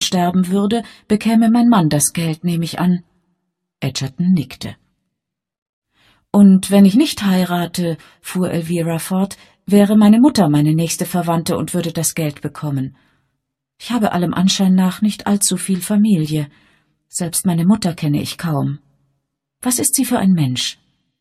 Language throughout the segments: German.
sterben würde, bekäme mein Mann das Geld, nehme ich an. Edgerton nickte. Und wenn ich nicht heirate, fuhr Elvira fort, wäre meine Mutter meine nächste Verwandte und würde das Geld bekommen. Ich habe allem Anschein nach nicht allzu viel Familie. Selbst meine Mutter kenne ich kaum. Was ist sie für ein Mensch?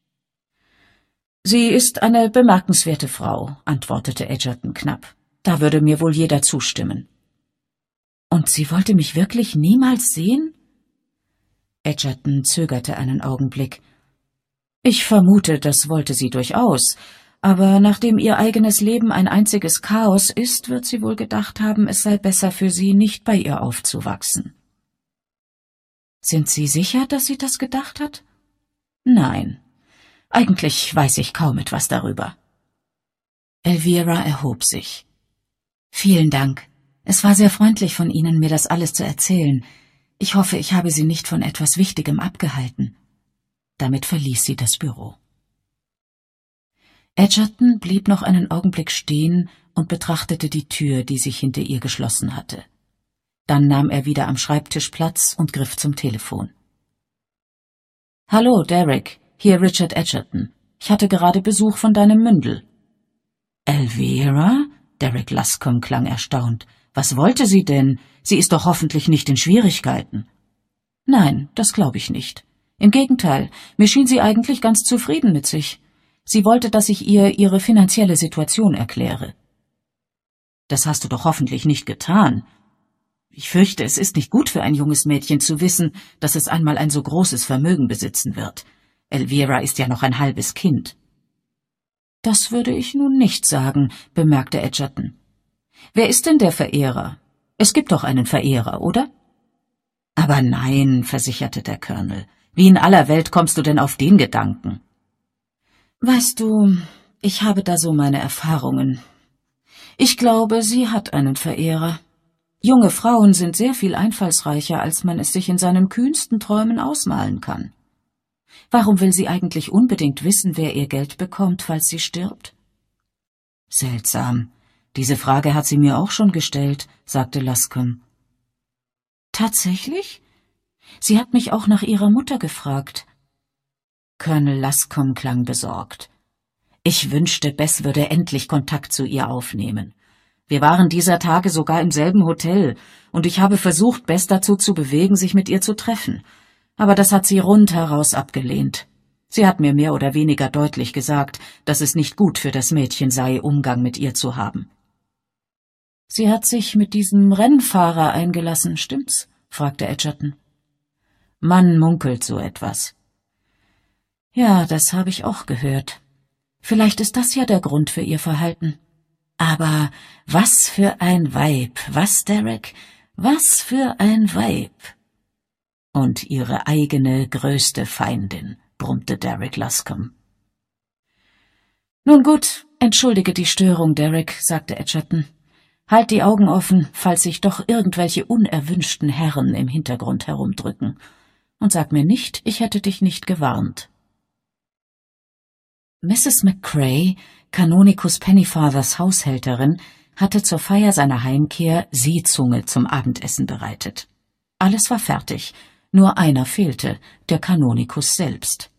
»Sie ist eine bemerkenswerte Frau«, antwortete Edgerton knapp. »Da würde mir wohl jeder zustimmen.« »Und sie wollte mich wirklich niemals sehen?« Edgerton zögerte einen Augenblick. »Ich vermute, das wollte sie durchaus, aber nachdem ihr eigenes Leben ein einziges Chaos ist, wird sie wohl gedacht haben, es sei besser für sie, nicht bei ihr aufzuwachsen.« »Sind Sie sicher, dass sie das gedacht hat?« »Nein. Eigentlich weiß ich kaum etwas darüber.« Elvira erhob sich. »Vielen Dank. Es war sehr freundlich von Ihnen, mir das alles zu erzählen. Ich hoffe, ich habe Sie nicht von etwas Wichtigem abgehalten.« Damit verließ sie das Büro. Edgerton blieb noch einen Augenblick stehen und betrachtete die Tür, die sich hinter ihr geschlossen hatte. Dann nahm er wieder am Schreibtisch Platz und griff zum Telefon. »Hallo, Derek, hier Richard Edgerton. Ich hatte gerade Besuch von deinem Mündel.« »Elvira?« Derek Luscombe klang erstaunt. »Was wollte sie denn? Sie ist doch hoffentlich nicht in Schwierigkeiten.« »Nein, das glaube ich nicht. Im Gegenteil, mir schien sie eigentlich ganz zufrieden mit sich. Sie wollte, dass ich ihr ihre finanzielle Situation erkläre.« »Das hast du doch hoffentlich nicht getan. Ich fürchte, es ist nicht gut für ein junges Mädchen zu wissen, dass es einmal ein so großes Vermögen besitzen wird. Elvira ist ja noch ein halbes Kind.« »Das würde ich nun nicht sagen«, bemerkte Edgerton. »Wer ist denn der Verehrer? Es gibt doch einen Verehrer, oder?« »Aber nein«, versicherte der Colonel. »Wie in aller Welt kommst du denn auf den Gedanken?« »Weißt du, ich habe da so meine Erfahrungen. Ich glaube, sie hat einen Verehrer. Junge Frauen sind sehr viel einfallsreicher, als man es sich in seinen kühnsten Träumen ausmalen kann. Warum will sie eigentlich unbedingt wissen, wer ihr Geld bekommt, falls sie stirbt?« »Seltsam. Diese Frage hat sie mir auch schon gestellt«, sagte Luscombe. »Tatsächlich? Sie hat mich auch nach ihrer Mutter gefragt.« Colonel Luscombe klang besorgt. »Ich wünschte, Bess würde endlich Kontakt zu ihr aufnehmen. Wir waren dieser Tage sogar im selben Hotel, und ich habe versucht, Bess dazu zu bewegen, sich mit ihr zu treffen. Aber das hat sie rundheraus abgelehnt. Sie hat mir mehr oder weniger deutlich gesagt, dass es nicht gut für das Mädchen sei, Umgang mit ihr zu haben.« »Sie hat sich mit diesem Rennfahrer eingelassen, stimmt's?« fragte Edgerton. »Man munkelt so etwas.« »Ja, das habe ich auch gehört. Vielleicht ist das ja der Grund für ihr Verhalten. Aber was für ein Weib, was, Derek? Was für ein Weib!« »Und ihre eigene größte Feindin«, brummte Derek Luscombe. »Nun gut, entschuldige die Störung, Derek«, sagte Edgerton. »Halt die Augen offen, falls sich doch irgendwelche unerwünschten Herren im Hintergrund herumdrücken. Und sag mir nicht, ich hätte dich nicht gewarnt.« Mrs. McCrae, Kanonikus Pennyfathers Haushälterin, hatte zur Feier seiner Heimkehr Seezunge zum Abendessen bereitet. Alles war fertig, nur einer fehlte, der Kanonikus selbst.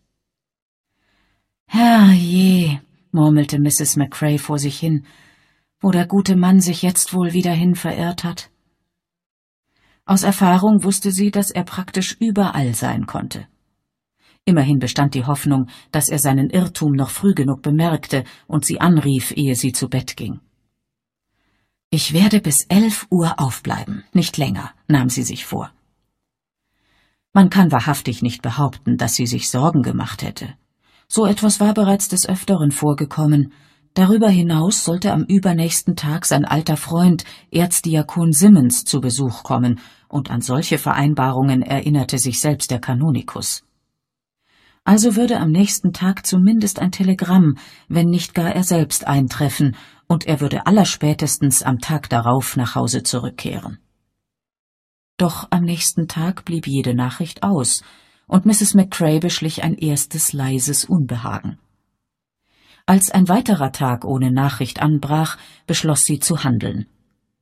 »Herrje«, murmelte Mrs. McCrae vor sich hin, »wo der gute Mann sich jetzt wohl wieder hin verirrt hat.« Aus Erfahrung wusste sie, dass er praktisch überall sein konnte. Immerhin bestand die Hoffnung, dass er seinen Irrtum noch früh genug bemerkte und sie anrief, ehe sie zu Bett ging. »Ich werde bis 11 Uhr aufbleiben, nicht länger«, nahm sie sich vor. Man kann wahrhaftig nicht behaupten, dass sie sich Sorgen gemacht hätte. So etwas war bereits des Öfteren vorgekommen. Darüber hinaus sollte am übernächsten Tag sein alter Freund, Erzdiakon Simmons, zu Besuch kommen, und an solche Vereinbarungen erinnerte sich selbst der Kanonikus. Also würde am nächsten Tag zumindest ein Telegramm, wenn nicht gar er selbst eintreffen, und er würde allerspätestens am Tag darauf nach Hause zurückkehren. Doch am nächsten Tag blieb jede Nachricht aus, und Mrs. McCrae beschlich ein erstes leises Unbehagen. Als ein weiterer Tag ohne Nachricht anbrach, beschloss sie zu handeln.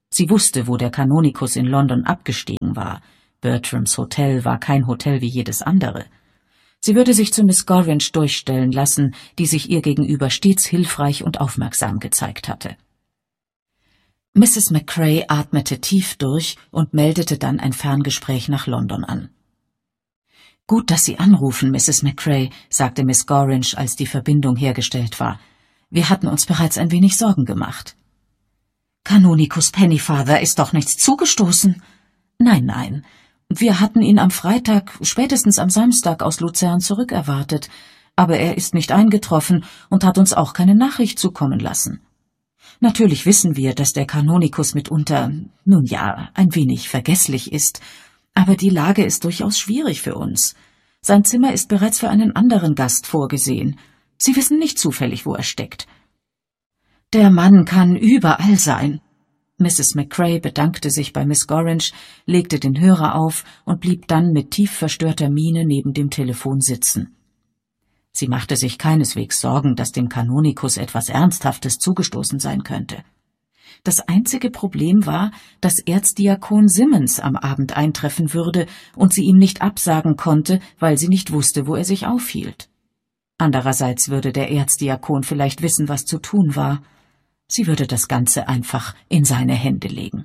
Sie wusste, wo der Kanonikus in London abgestiegen war. Bertrams Hotel war kein Hotel wie jedes andere. Sie würde sich zu Miss Gorringe durchstellen lassen, die sich ihr gegenüber stets hilfreich und aufmerksam gezeigt hatte. Mrs. McCrae atmete tief durch und meldete dann ein Ferngespräch nach London an. »Gut, dass Sie anrufen, Mrs. McCrae«, sagte Miss Gorringe, als die Verbindung hergestellt war. »Wir hatten uns bereits ein wenig Sorgen gemacht.« »Kanonikus Pennyfather ist doch nichts zugestoßen?« »Nein, nein. Wir hatten ihn am Freitag, spätestens am Samstag aus Luzern zurückerwartet, aber er ist nicht eingetroffen und hat uns auch keine Nachricht zukommen lassen. Natürlich wissen wir, dass der Kanonikus mitunter, nun ja, ein wenig vergesslich ist, aber die Lage ist durchaus schwierig für uns. Sein Zimmer ist bereits für einen anderen Gast vorgesehen. Sie wissen nicht zufällig, wo er steckt.« »Der Mann kann überall sein.« Mrs. McCrae bedankte sich bei Miss Gorringe, legte den Hörer auf und blieb dann mit tief verstörter Miene neben dem Telefon sitzen. Sie machte sich keineswegs Sorgen, dass dem Kanonikus etwas Ernsthaftes zugestoßen sein könnte. Das einzige Problem war, dass Erzdiakon Simmons am Abend eintreffen würde und sie ihm nicht absagen konnte, weil sie nicht wusste, wo er sich aufhielt. Andererseits würde der Erzdiakon vielleicht wissen, was zu tun war. Sie würde das Ganze einfach in seine Hände legen.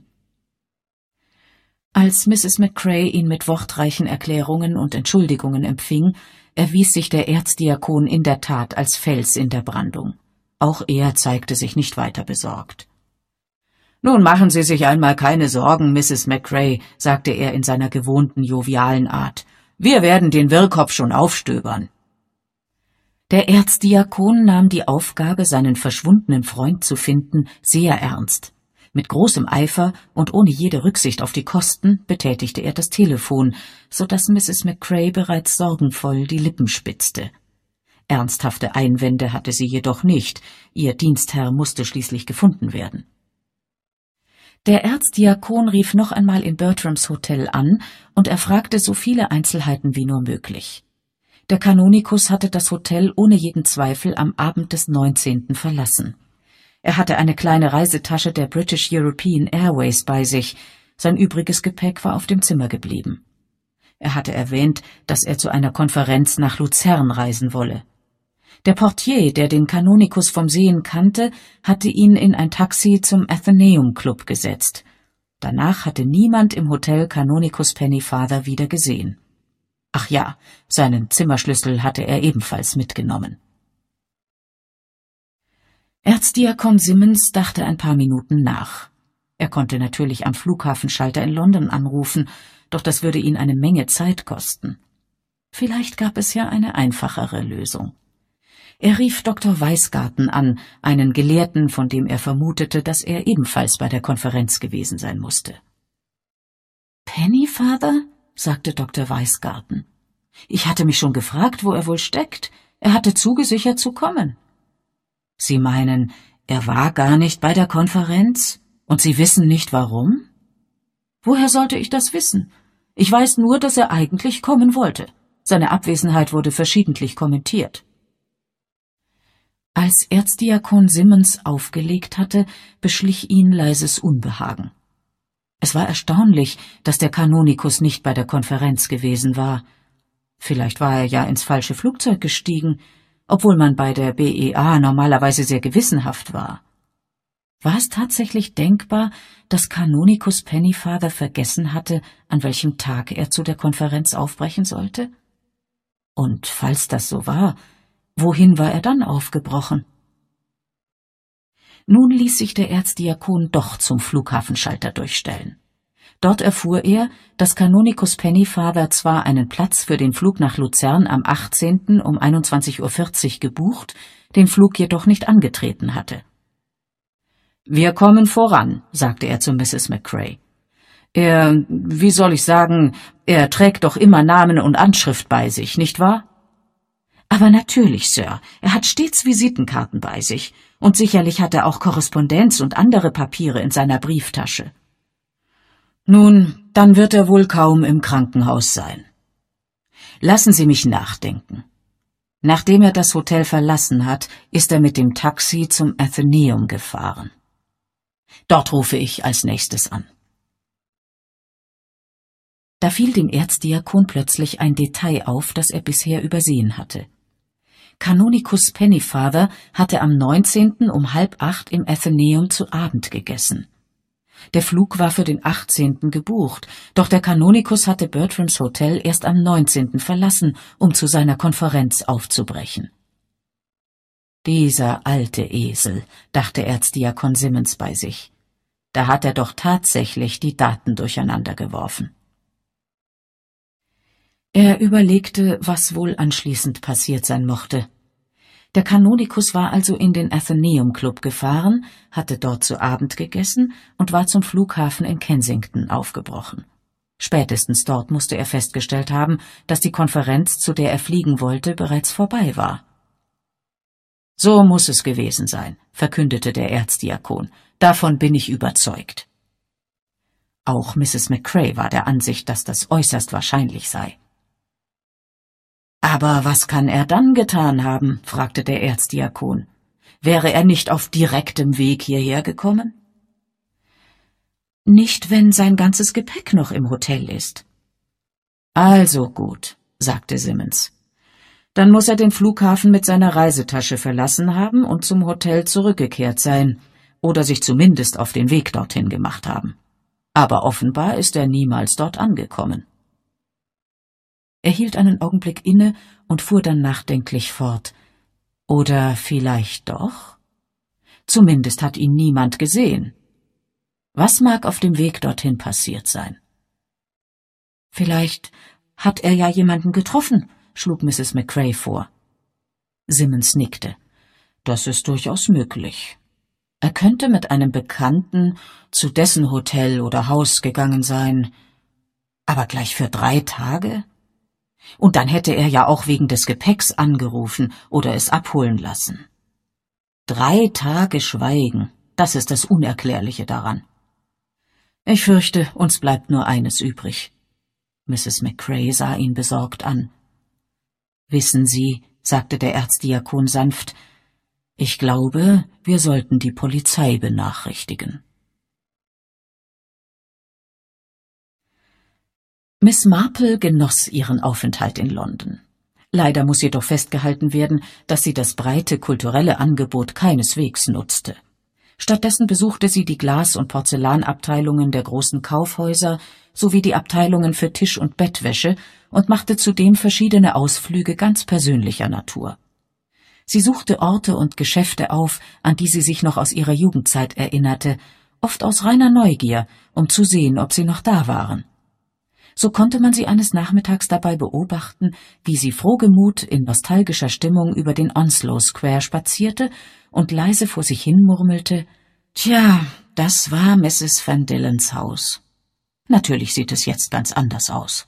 Als Mrs. McCrae ihn mit wortreichen Erklärungen und Entschuldigungen empfing, erwies sich der Erzdiakon in der Tat als Fels in der Brandung. Auch er zeigte sich nicht weiter besorgt. »Nun machen Sie sich einmal keine Sorgen, Mrs. McCrae«, sagte er in seiner gewohnten jovialen Art. »Wir werden den Wirrkopf schon aufstöbern.« Der Erzdiakon nahm die Aufgabe, seinen verschwundenen Freund zu finden, sehr ernst. Mit großem Eifer und ohne jede Rücksicht auf die Kosten betätigte er das Telefon, so dass Mrs. McCrae bereits sorgenvoll die Lippen spitzte. Ernsthafte Einwände hatte sie jedoch nicht, ihr Dienstherr musste schließlich gefunden werden. Der Erzdiakon rief noch einmal in Bertrams Hotel an und erfragte so viele Einzelheiten wie nur möglich. Der Kanonikus hatte das Hotel ohne jeden Zweifel am Abend des 19. verlassen. Er hatte eine kleine Reisetasche der British European Airways bei sich, sein übriges Gepäck war auf dem Zimmer geblieben. Er hatte erwähnt, dass er zu einer Konferenz nach Luzern reisen wolle. Der Portier, der den Kanonikus vom Sehen kannte, hatte ihn in ein Taxi zum Athenaeum Club gesetzt. Danach hatte niemand im Hotel Kanonikus Pennyfather wieder gesehen. Ach ja, seinen Zimmerschlüssel hatte er ebenfalls mitgenommen. Erzdiakon Simmons dachte ein paar Minuten nach. Er konnte natürlich am Flughafenschalter in London anrufen, doch das würde ihn eine Menge Zeit kosten. Vielleicht gab es ja eine einfachere Lösung. Er rief Dr. Weisgarten an, einen Gelehrten, von dem er vermutete, dass er ebenfalls bei der Konferenz gewesen sein musste. »Pennyfather?« sagte Dr. Weisgarten. »Ich hatte mich schon gefragt, wo er wohl steckt. Er hatte zugesichert zu kommen.« »Sie meinen, er war gar nicht bei der Konferenz? Und Sie wissen nicht, warum?« »Woher sollte ich das wissen? Ich weiß nur, dass er eigentlich kommen wollte. Seine Abwesenheit wurde verschiedentlich kommentiert.« Als Erzdiakon Simmons aufgelegt hatte, beschlich ihn leises Unbehagen. Es war erstaunlich, dass der Kanonikus nicht bei der Konferenz gewesen war. Vielleicht war er ja ins falsche Flugzeug gestiegen, obwohl man bei der BEA normalerweise sehr gewissenhaft war. War es tatsächlich denkbar, dass Kanonikus Pennyfather vergessen hatte, an welchem Tag er zu der Konferenz aufbrechen sollte? Und falls das so war, wohin war er dann aufgebrochen? Nun ließ sich der Erzdiakon doch zum Flughafenschalter durchstellen. Dort erfuhr er, dass Kanonikus Pennyfather zwar einen Platz für den Flug nach Luzern am 18. um 21:40 Uhr gebucht, den Flug jedoch nicht angetreten hatte. »Wir kommen voran«, sagte er zu Mrs. McCrae. Wie soll ich sagen, er trägt doch immer Namen und Anschrift bei sich, nicht wahr?« »Aber natürlich, Sir, er hat stets Visitenkarten bei sich, und sicherlich hat er auch Korrespondenz und andere Papiere in seiner Brieftasche.« »Nun, dann wird er wohl kaum im Krankenhaus sein. Lassen Sie mich nachdenken. Nachdem er das Hotel verlassen hat, ist er mit dem Taxi zum Athenaeum gefahren. Dort rufe ich als nächstes an. Da fiel dem Erzdiakon plötzlich ein Detail auf, das er bisher übersehen hatte. Kanonikus Pennyfather hatte am 19. um 7:30 im Athenaeum zu Abend gegessen. Der Flug war für den 18. gebucht, doch der Kanonikus hatte Bertrams Hotel erst am 19. verlassen, um zu seiner Konferenz aufzubrechen. Dieser alte Esel, dachte Erzdiakon Simmons bei sich. Da hat er doch tatsächlich die Daten durcheinander geworfen. Er überlegte, was wohl anschließend passiert sein mochte. Der Kanonikus war also in den Athenaeum Club gefahren, hatte dort zu Abend gegessen und war zum Flughafen in Kensington aufgebrochen. Spätestens dort musste er festgestellt haben, dass die Konferenz, zu der er fliegen wollte, bereits vorbei war. »So muss es gewesen sein«, verkündete der Erzdiakon. »Davon bin ich überzeugt.« Auch Mrs. McCrae war der Ansicht, dass das äußerst wahrscheinlich sei. »Aber was kann er dann getan haben?« fragte der Erzdiakon. »Wäre er nicht auf direktem Weg hierher gekommen?« »Nicht, wenn sein ganzes Gepäck noch im Hotel ist.« »Also gut«, sagte Simmons. »Dann muss er den Flughafen mit seiner Reisetasche verlassen haben und zum Hotel zurückgekehrt sein, oder sich zumindest auf den Weg dorthin gemacht haben. Aber offenbar ist er niemals dort angekommen.« Er hielt einen Augenblick inne und fuhr dann nachdenklich fort. »Oder vielleicht doch? Zumindest hat ihn niemand gesehen. Was mag auf dem Weg dorthin passiert sein?« »Vielleicht hat er ja jemanden getroffen«, schlug Mrs. McCrae vor. Simmons nickte. »Das ist durchaus möglich. Er könnte mit einem Bekannten zu dessen Hotel oder Haus gegangen sein. Aber gleich für 3 Tage? Und dann hätte er ja auch wegen des Gepäcks angerufen oder es abholen lassen. 3 Tage Schweigen, das ist das Unerklärliche daran. Ich fürchte, uns bleibt nur eines übrig.« Mrs. McCrae sah ihn besorgt an. »Wissen Sie«, sagte der Erzdiakon sanft, »ich glaube, wir sollten die Polizei benachrichtigen.« Miss Marple genoss ihren Aufenthalt in London. Leider muss jedoch festgehalten werden, dass sie das breite kulturelle Angebot keineswegs nutzte. Stattdessen besuchte sie die Glas- und Porzellanabteilungen der großen Kaufhäuser sowie die Abteilungen für Tisch- und Bettwäsche und machte zudem verschiedene Ausflüge ganz persönlicher Natur. Sie suchte Orte und Geschäfte auf, an die sie sich noch aus ihrer Jugendzeit erinnerte, oft aus reiner Neugier, um zu sehen, ob sie noch da waren. So konnte man sie eines Nachmittags dabei beobachten, wie sie frohgemut in nostalgischer Stimmung über den Onslow Square spazierte und leise vor sich hin murmelte, »Tja, das war Mrs. Van Dillens Haus. Natürlich sieht es jetzt ganz anders aus.«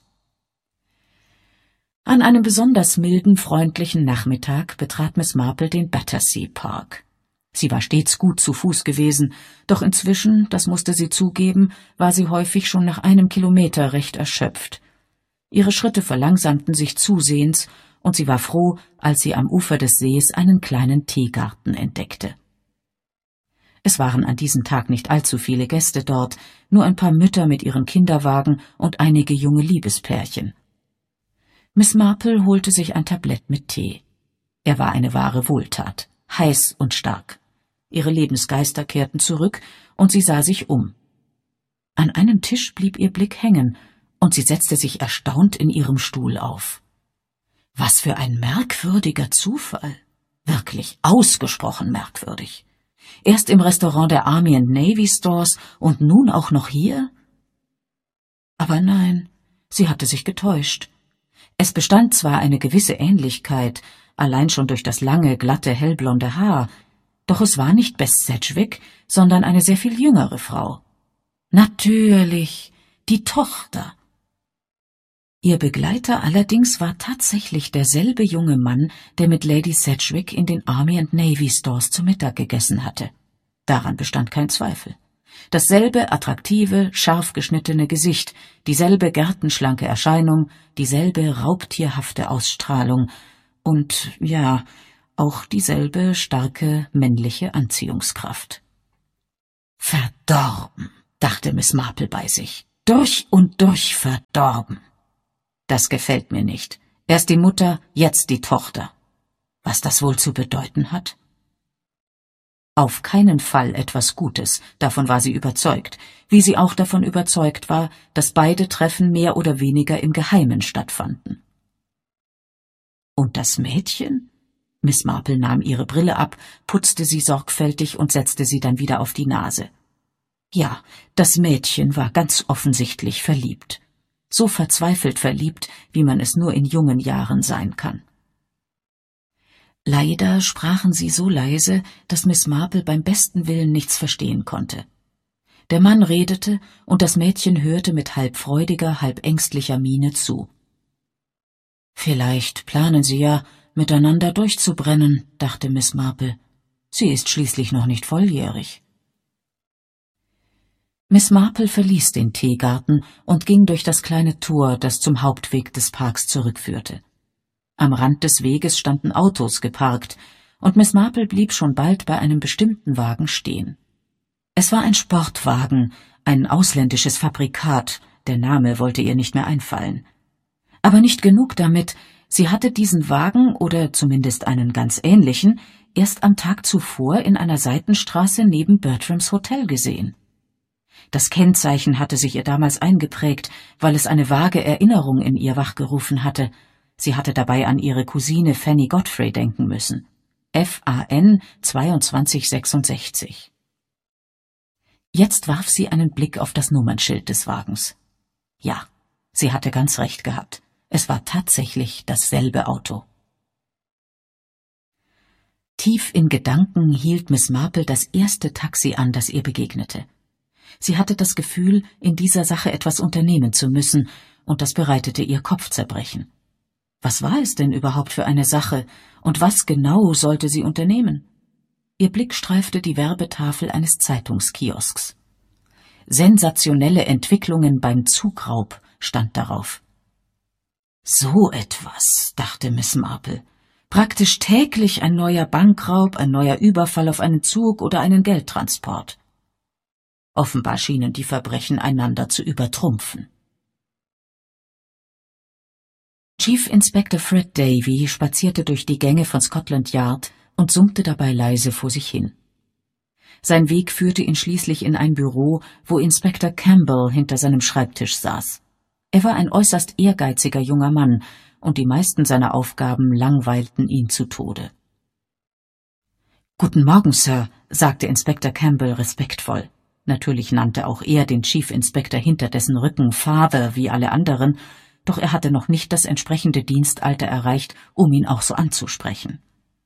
An einem besonders milden, freundlichen Nachmittag betrat Miss Marple den Battersea Park. Sie war stets gut zu Fuß gewesen, doch inzwischen, das musste sie zugeben, war sie häufig schon nach 1 Kilometer recht erschöpft. Ihre Schritte verlangsamten sich zusehends, und sie war froh, als sie am Ufer des Sees einen kleinen Teegarten entdeckte. Es waren an diesem Tag nicht allzu viele Gäste dort, nur ein paar Mütter mit ihren Kinderwagen und einige junge Liebespärchen. Miss Marple holte sich ein Tablett mit Tee. Er war eine wahre Wohltat, heiß und stark. Ihre Lebensgeister kehrten zurück, und sie sah sich um. An einem Tisch blieb ihr Blick hängen, und sie setzte sich erstaunt in ihrem Stuhl auf. Was für ein merkwürdiger Zufall! Wirklich ausgesprochen merkwürdig. Erst im Restaurant der Army and Navy Stores und nun auch noch hier? Aber nein, sie hatte sich getäuscht. Es bestand zwar eine gewisse Ähnlichkeit, allein schon durch das lange, glatte, hellblonde Haar, doch es war nicht Bess Sedgwick, sondern eine sehr viel jüngere Frau. Natürlich, die Tochter. Ihr Begleiter allerdings war tatsächlich derselbe junge Mann, der mit Lady Sedgwick in den Army and Navy Stores zu Mittag gegessen hatte. Daran bestand kein Zweifel. Dasselbe attraktive, scharf geschnittene Gesicht, dieselbe gärtenschlanke Erscheinung, dieselbe raubtierhafte Ausstrahlung und, ja, auch dieselbe starke männliche Anziehungskraft. Verdorben, dachte Miss Marple bei sich. Durch und durch verdorben. Das gefällt mir nicht. Erst die Mutter, jetzt die Tochter. Was das wohl zu bedeuten hat? Auf keinen Fall etwas Gutes, davon war sie überzeugt, wie sie auch davon überzeugt war, dass beide Treffen mehr oder weniger im Geheimen stattfanden. Und das Mädchen? Miss Marple nahm ihre Brille ab, putzte sie sorgfältig und setzte sie dann wieder auf die Nase. Ja, das Mädchen war ganz offensichtlich verliebt. So verzweifelt verliebt, wie man es nur in jungen Jahren sein kann. Leider sprachen sie so leise, dass Miss Marple beim besten Willen nichts verstehen konnte. Der Mann redete, und das Mädchen hörte mit halb freudiger, halb ängstlicher Miene zu. »Vielleicht planen sie ja, miteinander durchzubrennen«, dachte Miss Marple. »Sie ist schließlich noch nicht volljährig.« Miss Marple verließ den Teegarten und ging durch das kleine Tor, das zum Hauptweg des Parks zurückführte. Am Rand des Weges standen Autos geparkt, und Miss Marple blieb schon bald bei einem bestimmten Wagen stehen. Es war ein Sportwagen, ein ausländisches Fabrikat, der Name wollte ihr nicht mehr einfallen. Aber nicht genug damit, sie hatte diesen Wagen, oder zumindest einen ganz ähnlichen, erst am Tag zuvor in einer Seitenstraße neben Bertrams Hotel gesehen. Das Kennzeichen hatte sich ihr damals eingeprägt, weil es eine vage Erinnerung in ihr wachgerufen hatte. Sie hatte dabei an ihre Cousine Fanny Godfrey denken müssen. FAN 2266. Jetzt warf sie einen Blick auf das Nummernschild des Wagens. Ja, sie hatte ganz recht gehabt. Es war tatsächlich dasselbe Auto. Tief in Gedanken hielt Miss Marple das erste Taxi an, das ihr begegnete. Sie hatte das Gefühl, in dieser Sache etwas unternehmen zu müssen, und das bereitete ihr Kopfzerbrechen. Was war es denn überhaupt für eine Sache, und was genau sollte sie unternehmen? Ihr Blick streifte die Werbetafel eines Zeitungskiosks. »Sensationelle Entwicklungen beim Zugraub« stand darauf. »So etwas«, dachte Miss Marple. »Praktisch täglich ein neuer Bankraub, ein neuer Überfall auf einen Zug oder einen Geldtransport.« Offenbar schienen die Verbrechen einander zu übertrumpfen. Chief Inspector Fred Davy spazierte durch die Gänge von Scotland Yard und summte dabei leise vor sich hin. Sein Weg führte ihn schließlich in ein Büro, wo Inspektor Campbell hinter seinem Schreibtisch saß. Er war ein äußerst ehrgeiziger junger Mann, und die meisten seiner Aufgaben langweilten ihn zu Tode. »Guten Morgen, Sir«, sagte Inspektor Campbell respektvoll. Natürlich nannte auch er den Chief Inspector hinter dessen Rücken Father wie alle anderen, doch er hatte noch nicht das entsprechende Dienstalter erreicht, um ihn auch so anzusprechen.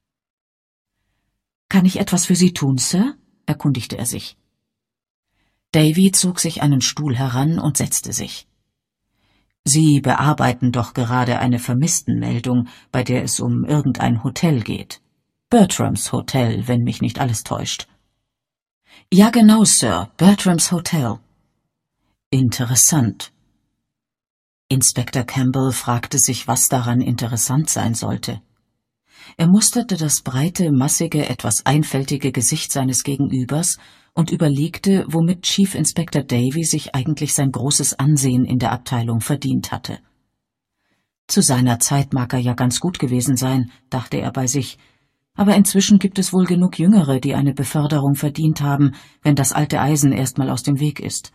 »Kann ich etwas für Sie tun, Sir?« erkundigte er sich. Davy zog sich einen Stuhl heran und setzte sich. »Sie bearbeiten doch gerade eine Vermisstenmeldung, bei der es um irgendein Hotel geht. Bertrams Hotel, wenn mich nicht alles täuscht.« »Ja, genau, Sir, Bertrams Hotel.« »Interessant.« Inspektor Campbell fragte sich, was daran interessant sein sollte. Er musterte das breite, massige, etwas einfältige Gesicht seines Gegenübers und überlegte, womit Chief Inspector Davy sich eigentlich sein großes Ansehen in der Abteilung verdient hatte. Zu seiner Zeit mag er ja ganz gut gewesen sein, dachte er bei sich, aber inzwischen gibt es wohl genug Jüngere, die eine Beförderung verdient haben, wenn das alte Eisen erst mal aus dem Weg ist.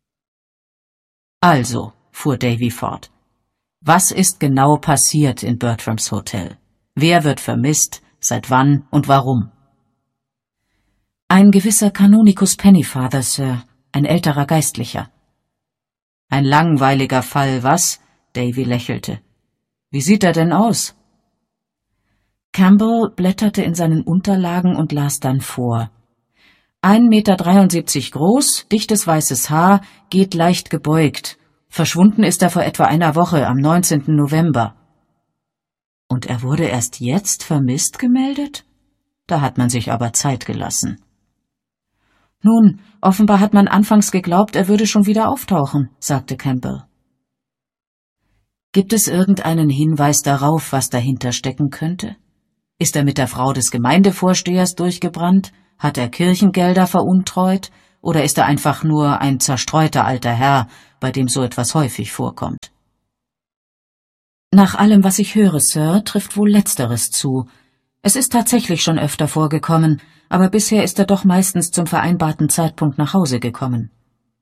»Also«, fuhr Davy fort, »was ist genau passiert in Bertrams Hotel? Wer wird vermisst, seit wann und warum?« »Ein gewisser Canonicus Pennyfather, Sir, ein älterer Geistlicher.« »Ein langweiliger Fall, was?« Davy lächelte. »Wie sieht er denn aus?« Campbell blätterte in seinen Unterlagen und las dann vor. 1,73 Meter groß, dichtes weißes Haar, geht leicht gebeugt. Verschwunden ist er vor etwa einer Woche, am 19. November. Und er wurde erst jetzt vermisst gemeldet? Da hat man sich aber Zeit gelassen. Nun, offenbar hat man anfangs geglaubt, er würde schon wieder auftauchen, sagte Campbell. Gibt es irgendeinen Hinweis darauf, was dahinter stecken könnte? Ist er mit der Frau des Gemeindevorstehers durchgebrannt? Hat er Kirchengelder veruntreut? oder ist er einfach nur ein zerstreuter alter Herr, bei dem so etwas häufig vorkommt? Nach allem, was ich höre, Sir, trifft wohl Letzteres zu. Es ist tatsächlich schon öfter vorgekommen, aber bisher ist er doch meistens zum vereinbarten Zeitpunkt nach Hause gekommen.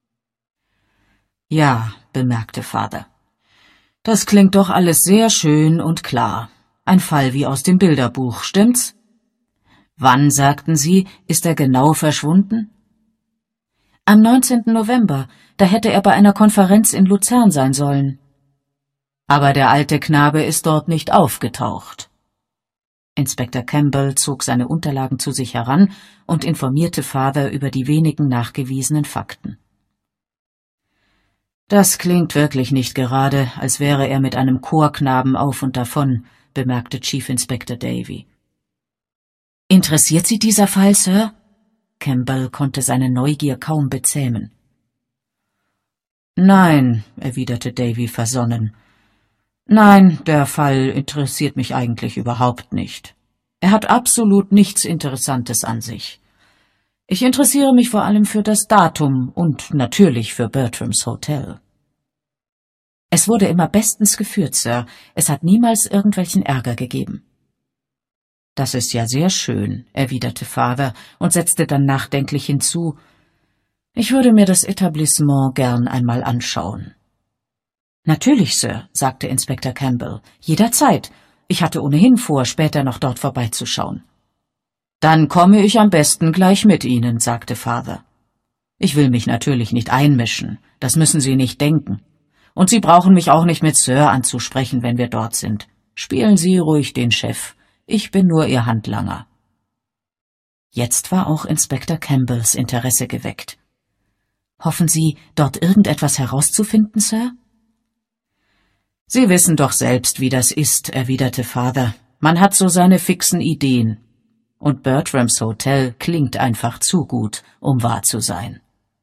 Ja, bemerkte Father. Das klingt doch alles sehr schön und klar. Ein Fall wie aus dem Bilderbuch, stimmt's? Wann, sagten Sie, ist er genau verschwunden? Am 19. November, da hätte er bei einer Konferenz in Luzern sein sollen. Aber der alte Knabe ist dort nicht aufgetaucht. Inspektor Campbell zog seine Unterlagen zu sich heran und informierte Father über die wenigen nachgewiesenen Fakten. Das klingt wirklich nicht gerade, als wäre er mit einem Chorknaben auf und davon, bemerkte Chief Inspector Davy. Interessiert Sie dieser Fall, Sir? Campbell konnte seine Neugier kaum bezähmen. Nein, erwiderte Davy versonnen. Nein, der Fall interessiert mich eigentlich überhaupt nicht. Er hat absolut nichts Interessantes an sich. Ich interessiere mich vor allem für das Datum und natürlich für Bertrams Hotel. Es wurde immer bestens geführt, Sir. Es hat niemals irgendwelchen Ärger gegeben. Das ist ja sehr schön, erwiderte Father und setzte dann nachdenklich hinzu. Ich würde mir das Etablissement gern einmal anschauen. Natürlich, Sir, sagte Inspektor Campbell. Jederzeit. Ich hatte ohnehin vor, später noch dort vorbeizuschauen. Dann komme ich am besten gleich mit Ihnen, sagte Father. Ich will mich natürlich nicht einmischen, das müssen Sie nicht denken. Und Sie brauchen mich auch nicht mit Sir anzusprechen, wenn wir dort sind. Spielen Sie ruhig den Chef. Ich bin nur Ihr Handlanger. Jetzt war auch Inspektor Campbells Interesse geweckt. Hoffen Sie, dort irgendetwas herauszufinden, Sir? Sie wissen doch selbst, wie das ist, erwiderte Father. Man hat so seine fixen Ideen. Und Bertrams Hotel klingt einfach zu gut, um wahr zu sein.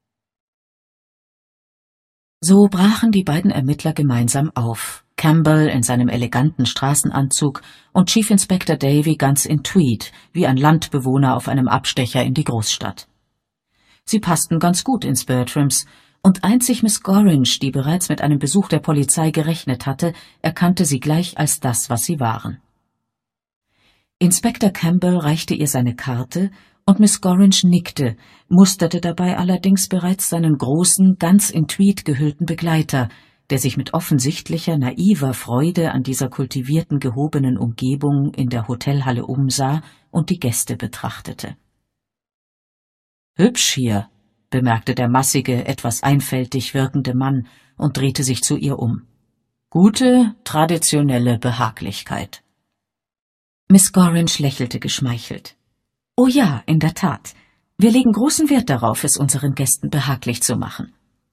So brachen die beiden Ermittler gemeinsam auf, Campbell in seinem eleganten Straßenanzug und Chief Inspector Davy ganz in Tweed, wie ein Landbewohner auf einem Abstecher in die Großstadt. Sie passten ganz gut ins Bertrams, und einzig Miss Gorringe, die bereits mit einem Besuch der Polizei gerechnet hatte, erkannte sie gleich als das, was sie waren. Inspektor Campbell reichte ihr seine Karte, und Miss Gorringe nickte, musterte dabei allerdings bereits seinen großen, ganz in Tweed gehüllten Begleiter, der sich mit offensichtlicher, naiver Freude an dieser kultivierten, gehobenen Umgebung in der Hotelhalle umsah und die Gäste betrachtete. »Hübsch hier«, bemerkte der massige, etwas einfältig wirkende Mann und drehte sich zu ihr um. »Gute, traditionelle Behaglichkeit.« Miss Gorringe lächelte geschmeichelt. »Oh ja, in der Tat. Wir legen großen Wert darauf, es unseren Gästen behaglich zu machen.«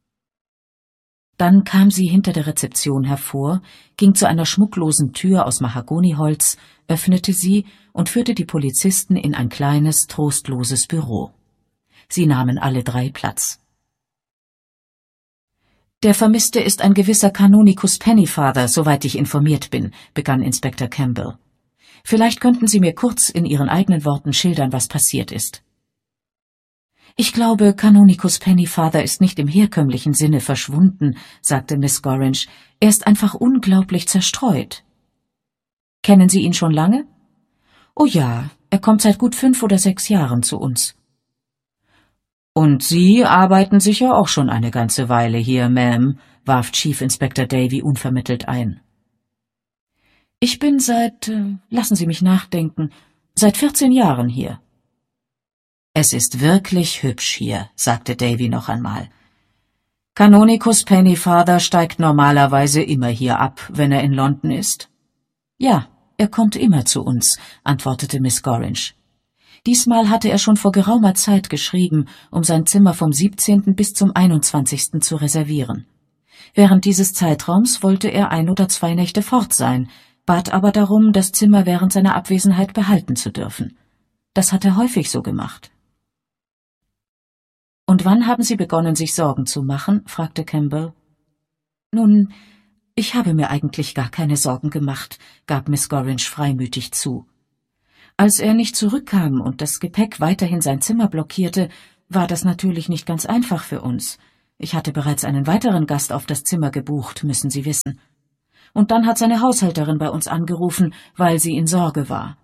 Dann kam sie hinter der Rezeption hervor, ging zu einer schmucklosen Tür aus Mahagoniholz, öffnete sie und führte die Polizisten in ein kleines, trostloses Büro. Sie nahmen alle drei Platz. »Der Vermisste ist ein gewisser Canonicus Pennyfather, soweit ich informiert bin«, begann Inspektor Campbell. »Vielleicht könnten Sie mir kurz in Ihren eigenen Worten schildern, was passiert ist.« »Ich glaube, Canonicus Pennyfather ist nicht im herkömmlichen Sinne verschwunden«, sagte Miss Gorringe. »Er ist einfach unglaublich zerstreut.« »Kennen Sie ihn schon lange?« »Oh ja, er kommt seit gut 5 oder 6 Jahren zu uns.« »Und Sie arbeiten sicher auch schon eine ganze Weile hier, Ma'am«, warf Chief Inspector Davy unvermittelt ein. »Ich bin lassen Sie mich nachdenken, seit 14 Jahren hier.« »Es ist wirklich hübsch hier«, sagte Davy noch einmal. »Canonicus Pennyfather steigt normalerweise immer hier ab, wenn er in London ist?« »Ja, er kommt immer zu uns«, antwortete Miss Gorringe. Diesmal hatte er schon vor geraumer Zeit geschrieben, um sein Zimmer vom 17. bis zum 21. zu reservieren. Während dieses Zeitraums wollte er 1 oder 2 Nächte fort sein, bat aber darum, das Zimmer während seiner Abwesenheit behalten zu dürfen. Das hat er häufig so gemacht. »Und wann haben Sie begonnen, sich Sorgen zu machen?« fragte Campbell. »Nun, ich habe mir eigentlich gar keine Sorgen gemacht«, gab Miss Gorringe freimütig zu. »Als er nicht zurückkam und das Gepäck weiterhin sein Zimmer blockierte, war das natürlich nicht ganz einfach für uns. Ich hatte bereits einen weiteren Gast auf das Zimmer gebucht, müssen Sie wissen. Und dann hat seine Haushälterin bei uns angerufen, weil sie in Sorge war.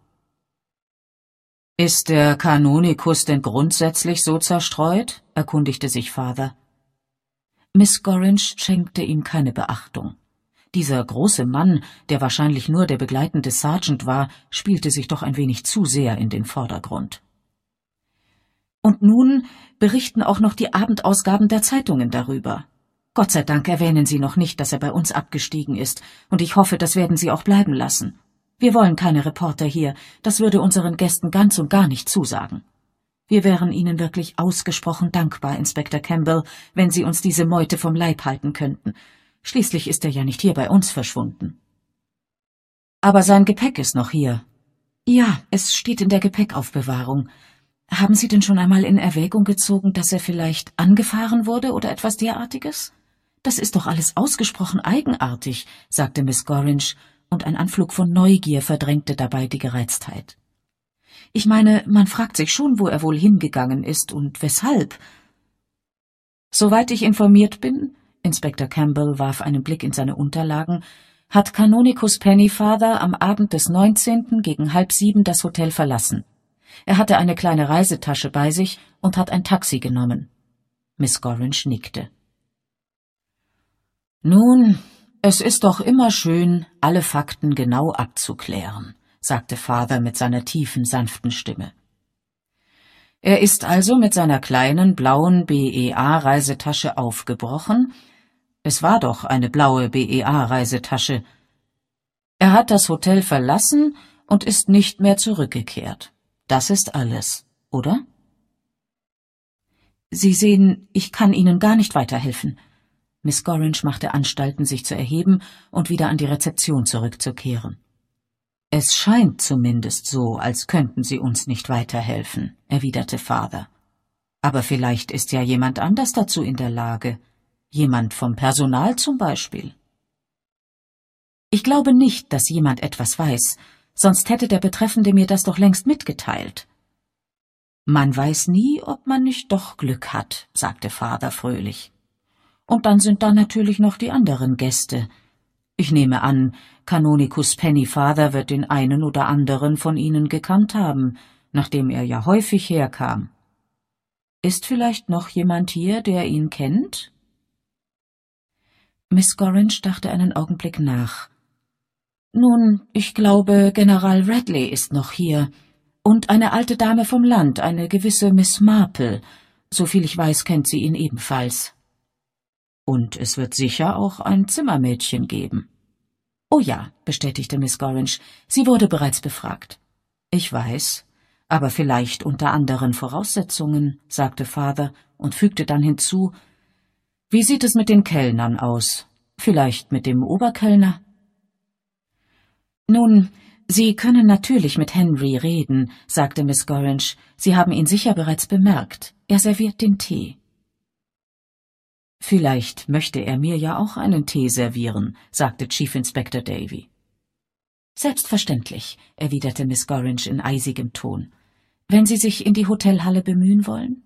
»Ist der Kanonikus denn grundsätzlich so zerstreut?« erkundigte sich Father. Miss Gorringe schenkte ihm keine Beachtung. Dieser große Mann, der wahrscheinlich nur der begleitende Sergeant war, spielte sich doch ein wenig zu sehr in den Vordergrund. Und nun berichten auch noch die Abendausgaben der Zeitungen darüber. Gott sei Dank erwähnen Sie noch nicht, dass er bei uns abgestiegen ist, und ich hoffe, das werden Sie auch bleiben lassen. Wir wollen keine Reporter hier, das würde unseren Gästen ganz und gar nicht zusagen. Wir wären Ihnen wirklich ausgesprochen dankbar, Inspektor Campbell, wenn Sie uns diese Meute vom Leib halten könnten. Schließlich ist er ja nicht hier bei uns verschwunden. Aber sein Gepäck ist noch hier. Ja, es steht in der Gepäckaufbewahrung. Haben Sie denn schon einmal in Erwägung gezogen, dass er vielleicht angefahren wurde oder etwas derartiges? Das ist doch alles ausgesprochen eigenartig, sagte Miss Gorringe, und ein Anflug von Neugier verdrängte dabei die Gereiztheit. Ich meine, man fragt sich schon, wo er wohl hingegangen ist und weshalb. Soweit ich informiert bin, Inspektor Campbell warf einen Blick in seine Unterlagen, hat Kanonikus Pennyfather am Abend des 19. gegen 6:30 das Hotel verlassen. Er hatte eine kleine Reisetasche bei sich und hat ein Taxi genommen. Miss Gorringe nickte. »Nun, es ist doch immer schön, alle Fakten genau abzuklären«, sagte Father mit seiner tiefen, sanften Stimme. Er ist also mit seiner kleinen, blauen BEA-Reisetasche aufgebrochen. Es war doch eine blaue BEA-Reisetasche. Er hat das Hotel verlassen und ist nicht mehr zurückgekehrt. Das ist alles, oder? Sie sehen, ich kann Ihnen gar nicht weiterhelfen. Miss Gorringe machte Anstalten, sich zu erheben und wieder an die Rezeption zurückzukehren. »Es scheint zumindest so, als könnten Sie uns nicht weiterhelfen«, erwiderte Father. »Aber vielleicht ist ja jemand anders dazu in der Lage. Jemand vom Personal zum Beispiel.« »Ich glaube nicht, dass jemand etwas weiß, sonst hätte der Betreffende mir das doch längst mitgeteilt.« »Man weiß nie, ob man nicht doch Glück hat«, sagte Father fröhlich. »Und dann sind da natürlich noch die anderen Gäste. Ich nehme an, Kanonikus Pennyfather wird den einen oder anderen von Ihnen gekannt haben, nachdem er ja häufig herkam. Ist vielleicht noch jemand hier, der ihn kennt?« Miss Gorringe dachte einen Augenblick nach. »Nun, ich glaube, General Radley ist noch hier. Und eine alte Dame vom Land, eine gewisse Miss Marple. Soviel ich weiß, kennt sie ihn ebenfalls.« »Und es wird sicher auch ein Zimmermädchen geben.« »Oh ja«, bestätigte Miss Gorringe, »sie wurde bereits befragt.« »Ich weiß, aber vielleicht unter anderen Voraussetzungen«, sagte Father und fügte dann hinzu, »Wie sieht es mit den Kellnern aus? Vielleicht mit dem Oberkellner?« »Nun, Sie können natürlich mit Henry reden«, sagte Miss Gorringe. »Sie haben ihn sicher bereits bemerkt. Er serviert den Tee.« »Vielleicht möchte er mir ja auch einen Tee servieren«, sagte Chief Inspector Davy. »Selbstverständlich«, erwiderte Miss Gorringe in eisigem Ton. »Wenn Sie sich in die Hotelhalle bemühen wollen?«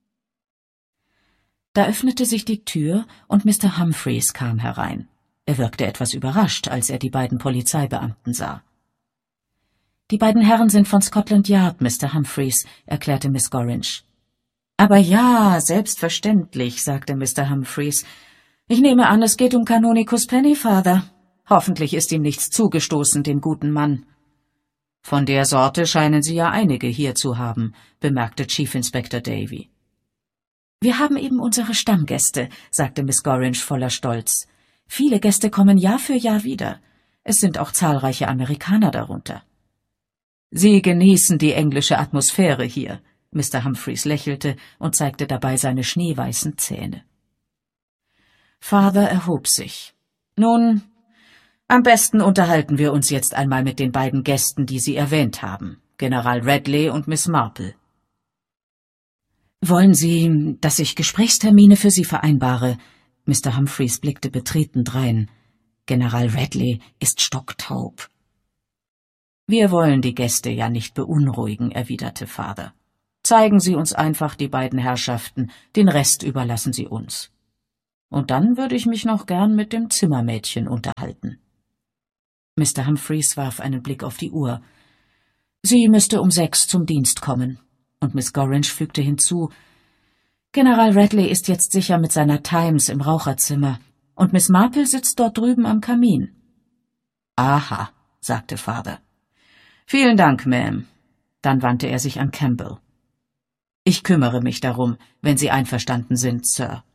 Da öffnete sich die Tür und Mr. Humphreys kam herein. Er wirkte etwas überrascht, als er die beiden Polizeibeamten sah. »Die beiden Herren sind von Scotland Yard, Mr. Humphreys«, erklärte Miss Gorringe. »Aber ja, selbstverständlich«, sagte Mr. Humphreys. »Ich nehme an, es geht um Kanonikus Pennyfather. Hoffentlich ist ihm nichts zugestoßen, dem guten Mann.« »Von der Sorte scheinen Sie ja einige hier zu haben«, bemerkte Chief Inspector Davy. »Wir haben eben unsere Stammgäste«, sagte Miss Gorringe voller Stolz. »Viele Gäste kommen Jahr für Jahr wieder. Es sind auch zahlreiche Amerikaner darunter.« »Sie genießen die englische Atmosphäre hier«, Mr. Humphreys lächelte und zeigte dabei seine schneeweißen Zähne. Father erhob sich. »Nun, am besten unterhalten wir uns jetzt einmal mit den beiden Gästen, die Sie erwähnt haben, General Radley und Miss Marple.« »Wollen Sie, dass ich Gesprächstermine für Sie vereinbare?« Mr. Humphreys blickte betreten drein. »General Radley ist stocktaub.« »Wir wollen die Gäste ja nicht beunruhigen«, erwiderte Father. Zeigen Sie uns einfach die beiden Herrschaften, den Rest überlassen Sie uns. Und dann würde ich mich noch gern mit dem Zimmermädchen unterhalten.« Mr. Humphreys warf einen Blick auf die Uhr. Sie müsste um 6 zum Dienst kommen, und Miss Gorringe fügte hinzu: »General Radley ist jetzt sicher mit seiner Times im Raucherzimmer, und Miss Marple sitzt dort drüben am Kamin.« »Aha«, sagte Father. »Vielen Dank, Ma'am.« Dann wandte er sich an Campbell. »Ich kümmere mich darum, wenn Sie einverstanden sind, Sir.«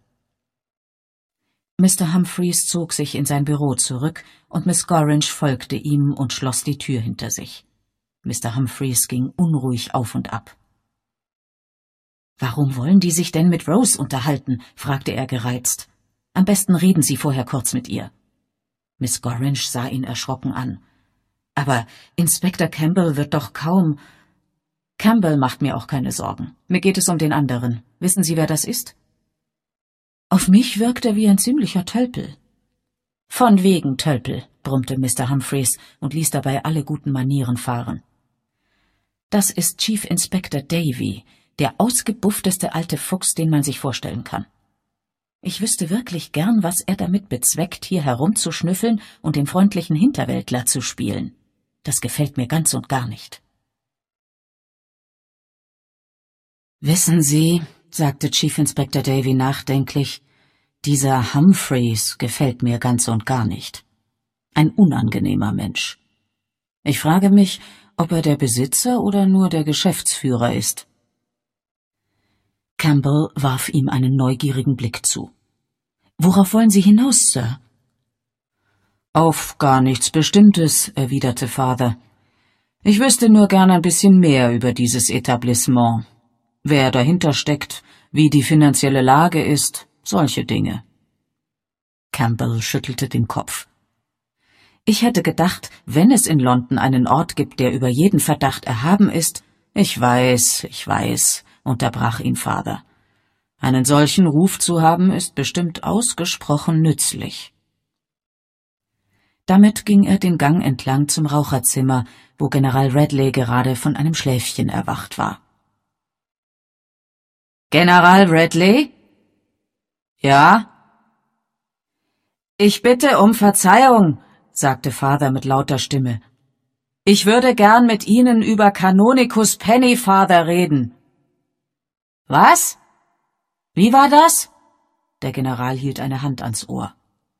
Mr. Humphreys zog sich in sein Büro zurück, und Miss Gorringe folgte ihm und schloss die Tür hinter sich. Mr. Humphreys ging unruhig auf und ab. »Warum wollen die sich denn mit Rose unterhalten?« fragte er gereizt. »Am besten reden Sie vorher kurz mit ihr.« Miss Gorringe sah ihn erschrocken an. »Aber Inspektor Campbell wird doch kaum...« »Campbell macht mir auch keine Sorgen. Mir geht es um den anderen. Wissen Sie, wer das ist?« »Auf mich wirkt er wie ein ziemlicher Tölpel.« »Von wegen Tölpel«, brummte Mr. Humphreys und ließ dabei alle guten Manieren fahren. »Das ist Chief Inspector Davy, der ausgebuffteste alte Fuchs, den man sich vorstellen kann. Ich wüsste wirklich gern, was er damit bezweckt, hier herumzuschnüffeln und den freundlichen Hinterwäldler zu spielen. Das gefällt mir ganz und gar nicht.« »Wissen Sie«, sagte Chief Inspector Davy nachdenklich, »dieser Humphreys gefällt mir ganz und gar nicht. Ein unangenehmer Mensch. Ich frage mich, ob er der Besitzer oder nur der Geschäftsführer ist.« Campbell warf ihm einen neugierigen Blick zu. »Worauf wollen Sie hinaus, Sir?« »Auf gar nichts Bestimmtes«, erwiderte Father. »Ich wüsste nur gern ein bisschen mehr über dieses Etablissement. Wer dahinter steckt, wie die finanzielle Lage ist, solche Dinge.« Campbell schüttelte den Kopf. »Ich hätte gedacht, wenn es in London einen Ort gibt, der über jeden Verdacht erhaben ist...« »Ich weiß«, unterbrach ihn Father. »Einen solchen Ruf zu haben, ist bestimmt ausgesprochen nützlich.« Damit ging er den Gang entlang zum Raucherzimmer, wo General Radley gerade von einem Schläfchen erwacht war. »General Radley?« »Ja?« »Ich bitte um Verzeihung«, sagte Father mit lauter Stimme. »Ich würde gern mit Ihnen über Canonicus Pennyfather reden.« »Was? Wie war das?« Der General hielt eine Hand ans Ohr.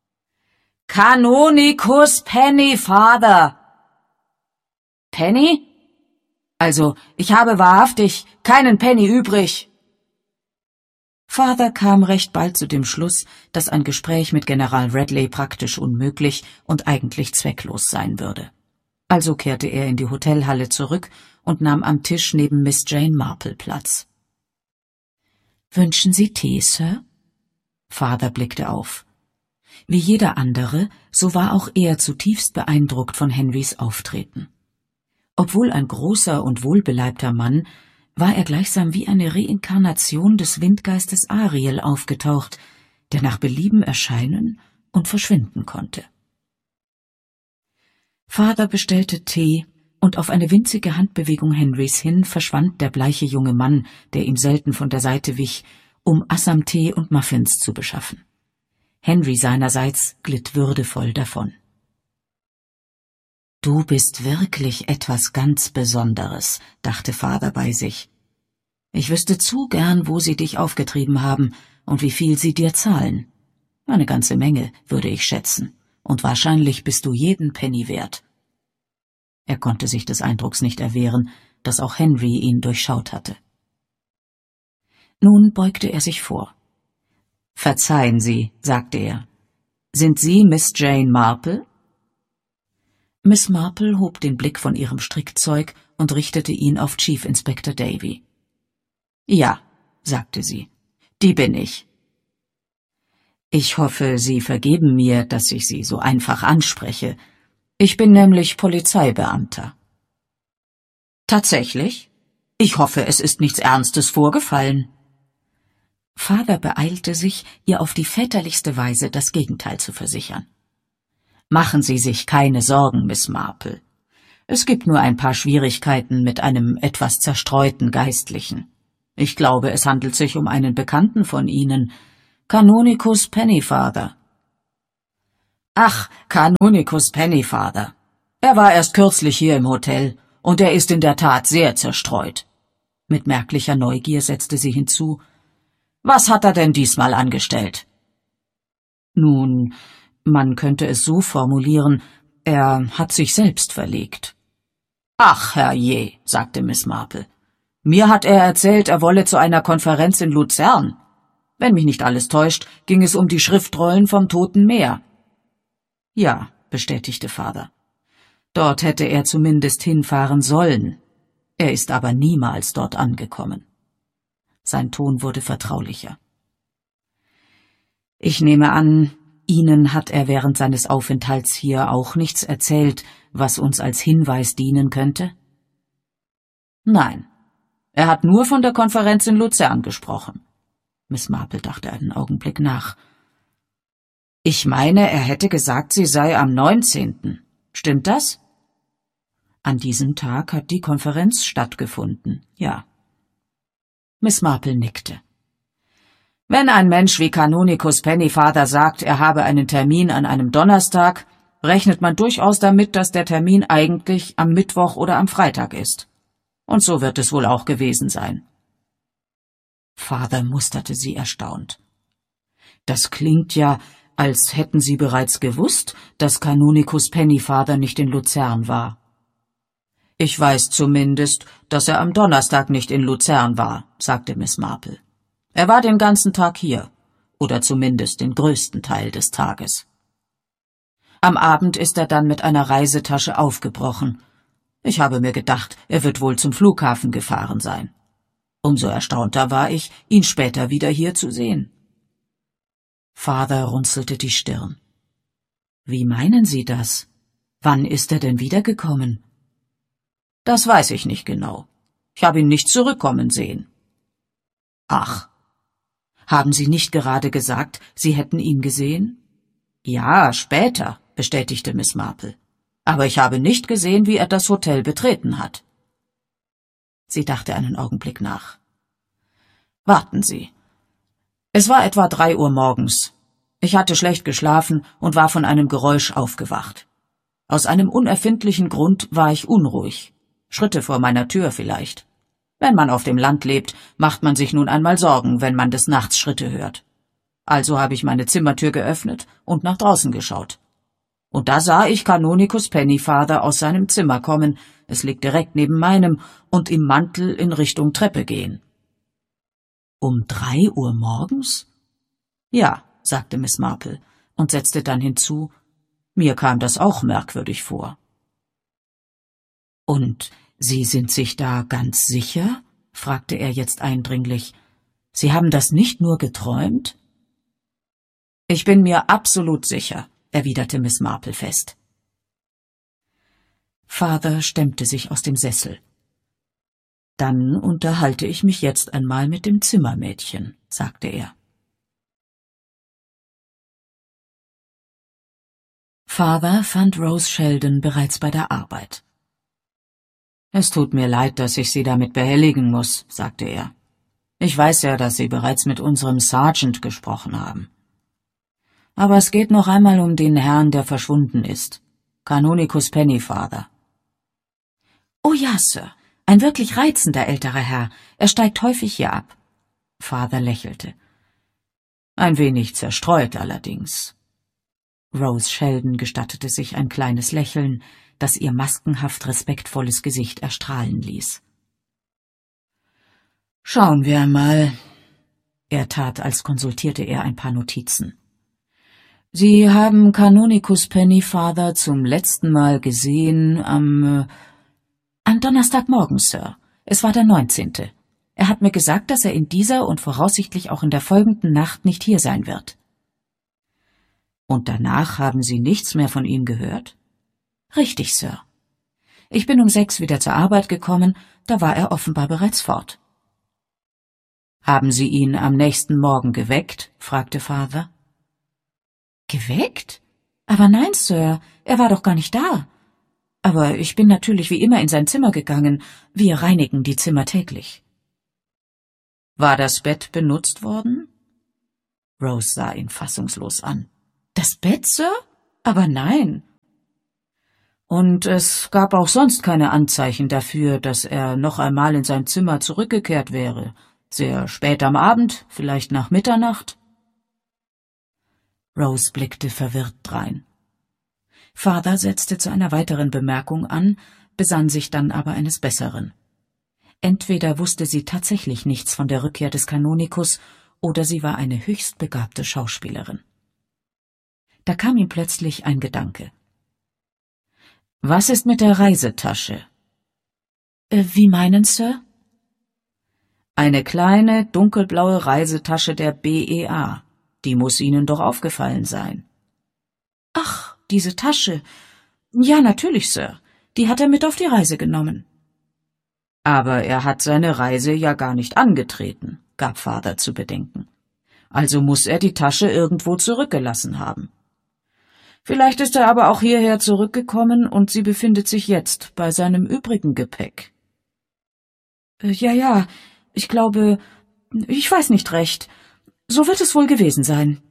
»Canonicus Pennyfather.« »Penny? Also, ich habe wahrhaftig keinen Penny übrig.« Father kam recht bald zu dem Schluss, dass ein Gespräch mit General Radley praktisch unmöglich und eigentlich zwecklos sein würde. Also kehrte er in die Hotelhalle zurück und nahm am Tisch neben Miss Jane Marple Platz. »Wünschen Sie Tee, Sir?« Father blickte auf. Wie jeder andere, so war auch er zutiefst beeindruckt von Henrys Auftreten. Obwohl ein großer und wohlbeleibter Mann, war er gleichsam wie eine Reinkarnation des Windgeistes Ariel aufgetaucht, der nach Belieben erscheinen und verschwinden konnte. Father bestellte Tee, und auf eine winzige Handbewegung Henrys hin verschwand der bleiche junge Mann, der ihm selten von der Seite wich, um Assamtee und Muffins zu beschaffen. Henry seinerseits glitt würdevoll davon. »Du bist wirklich etwas ganz Besonderes«, dachte Father bei sich. »Ich wüsste zu gern, wo sie dich aufgetrieben haben und wie viel sie dir zahlen. Eine ganze Menge, würde ich schätzen, und wahrscheinlich bist du jeden Penny wert.« Er konnte sich des Eindrucks nicht erwehren, dass auch Henry ihn durchschaut hatte. Nun beugte er sich vor. »Verzeihen Sie«, sagte er. »Sind Sie Miss Jane Marple?« Miss Marple hob den Blick von ihrem Strickzeug und richtete ihn auf Chief Inspector Davy. »Ja«, sagte sie, »die bin ich.« »Ich hoffe, Sie vergeben mir, dass ich Sie so einfach anspreche. Ich bin nämlich Polizeibeamter.« »Tatsächlich? Ich hoffe, es ist nichts Ernstes vorgefallen.« Father beeilte sich, ihr auf die väterlichste Weise das Gegenteil zu versichern. »Machen Sie sich keine Sorgen, Miss Marple. Es gibt nur ein paar Schwierigkeiten mit einem etwas zerstreuten Geistlichen. Ich glaube, es handelt sich um einen Bekannten von Ihnen, Canonicus Pennyfather.« »Ach, Canonicus Pennyfather. Er war erst kürzlich hier im Hotel, und er ist in der Tat sehr zerstreut.« Mit merklicher Neugier setzte sie hinzu: »Was hat er denn diesmal angestellt?« »Nun, man könnte es so formulieren, er hat sich selbst verlegt.« »Ach, herrje«, sagte Miss Marple. »Mir hat er erzählt, er wolle zu einer Konferenz in Luzern. Wenn mich nicht alles täuscht, ging es um die Schriftrollen vom Toten Meer.« »Ja«, bestätigte Father. »Dort hätte er zumindest hinfahren sollen. Er ist aber niemals dort angekommen.« Sein Ton wurde vertraulicher. »Ich nehme an, Ihnen hat er während seines Aufenthalts hier auch nichts erzählt, was uns als Hinweis dienen könnte?« »Nein, er hat nur von der Konferenz in Luzern gesprochen.« Miss Marple dachte einen Augenblick nach. »Ich meine, er hätte gesagt, sie sei am 19. Stimmt das?« »An diesem Tag hat die Konferenz stattgefunden, ja.« Miss Marple nickte. »Wenn ein Mensch wie Canonicus Pennyfather sagt, er habe einen Termin an einem Donnerstag, rechnet man durchaus damit, dass der Termin eigentlich am Mittwoch oder am Freitag ist. Und so wird es wohl auch gewesen sein.« Father musterte sie erstaunt. »Das klingt ja, als hätten Sie bereits gewusst, dass Canonicus Pennyfather nicht in Luzern war.« »Ich weiß zumindest, dass er am Donnerstag nicht in Luzern war«, sagte Miss Marple. »Er war den ganzen Tag hier, oder zumindest den größten Teil des Tages. Am Abend ist er dann mit einer Reisetasche aufgebrochen. Ich habe mir gedacht, er wird wohl zum Flughafen gefahren sein. Umso erstaunter war ich, ihn später wieder hier zu sehen.« Father runzelte die Stirn. »Wie meinen Sie das? Wann ist er denn wiedergekommen?« »Das weiß ich nicht genau. Ich habe ihn nicht zurückkommen sehen.« »Ach, haben Sie nicht gerade gesagt, Sie hätten ihn gesehen?« »Ja, später«, bestätigte Miss Marple. »Aber ich habe nicht gesehen, wie er das Hotel betreten hat.« Sie dachte einen Augenblick nach. »Warten Sie. Es war etwa 3 Uhr morgens. Ich hatte schlecht geschlafen und war von einem Geräusch aufgewacht. Aus einem unerfindlichen Grund war ich unruhig. Schritte vor meiner Tür vielleicht. Wenn man auf dem Land lebt, macht man sich nun einmal Sorgen, wenn man des Nachts Schritte hört. Also habe ich meine Zimmertür geöffnet und nach draußen geschaut. Und da sah ich Canonicus Pennyfather aus seinem Zimmer kommen, es liegt direkt neben meinem, und im Mantel in Richtung Treppe gehen.« »Um 3 Uhr morgens?« »Ja«, sagte Miss Marple und setzte dann hinzu, »mir kam das auch merkwürdig vor.« »Und Sie sind sich da ganz sicher?« fragte er jetzt eindringlich. »Sie haben das nicht nur geträumt?« »Ich bin mir absolut sicher«, erwiderte Miss Marple fest. Father stemmte sich aus dem Sessel. »Dann unterhalte ich mich jetzt einmal mit dem Zimmermädchen«, sagte er. Father fand Rose Sheldon bereits bei der Arbeit. »Es tut mir leid, dass ich Sie damit behelligen muss«, sagte er. »Ich weiß ja, dass Sie bereits mit unserem Sergeant gesprochen haben. Aber es geht noch einmal um den Herrn, der verschwunden ist. Canonicus Pennyfather.« »Oh ja, Sir, ein wirklich reizender älterer Herr. Er steigt häufig hier ab.« Father lächelte. »Ein wenig zerstreut allerdings.« Rose Sheldon gestattete sich ein kleines Lächeln, das ihr maskenhaft respektvolles Gesicht erstrahlen ließ. »Schauen wir einmal.« Er tat, als konsultierte er ein paar Notizen. »Sie haben Canonicus Pennyfather zum letzten Mal gesehen am Donnerstagmorgen, Sir. Es war der 19. Er hat mir gesagt, dass er in dieser und voraussichtlich auch in der folgenden Nacht nicht hier sein wird.« »Und danach haben Sie nichts mehr von ihm gehört?« »Richtig, Sir. Ich bin um 6 wieder zur Arbeit gekommen, da war er offenbar bereits fort.« »Haben Sie ihn am nächsten Morgen geweckt?« fragte Father. »Geweckt? Aber nein, Sir, er war doch gar nicht da. Aber ich bin natürlich wie immer in sein Zimmer gegangen. Wir reinigen die Zimmer täglich.« War das Bett benutzt worden? Rose sah ihn fassungslos an. »Das Bett, Sir? Aber nein.« »Und es gab auch sonst keine Anzeichen dafür, dass er noch einmal in sein Zimmer zurückgekehrt wäre. Sehr spät am Abend, vielleicht nach Mitternacht?« Rose blickte verwirrt drein. Father setzte zu einer weiteren Bemerkung an, besann sich dann aber eines Besseren. Entweder wusste sie tatsächlich nichts von der Rückkehr des Kanonikus, oder sie war eine höchst begabte Schauspielerin. Da kam ihm plötzlich ein Gedanke. »Was ist mit der Reisetasche?« »Wie meinen, Sir?« »Eine kleine, dunkelblaue Reisetasche der BEA. Die muss Ihnen doch aufgefallen sein.« »Ach, diese Tasche. Ja, natürlich, Sir. Die hat er mit auf die Reise genommen.« »Aber er hat seine Reise ja gar nicht angetreten«, gab Father zu bedenken. »Also muss er die Tasche irgendwo zurückgelassen haben. Vielleicht ist er aber auch hierher zurückgekommen und sie befindet sich jetzt bei seinem übrigen Gepäck.« »Ja, ich glaube, ich weiß nicht recht. So wird es wohl gewesen sein.«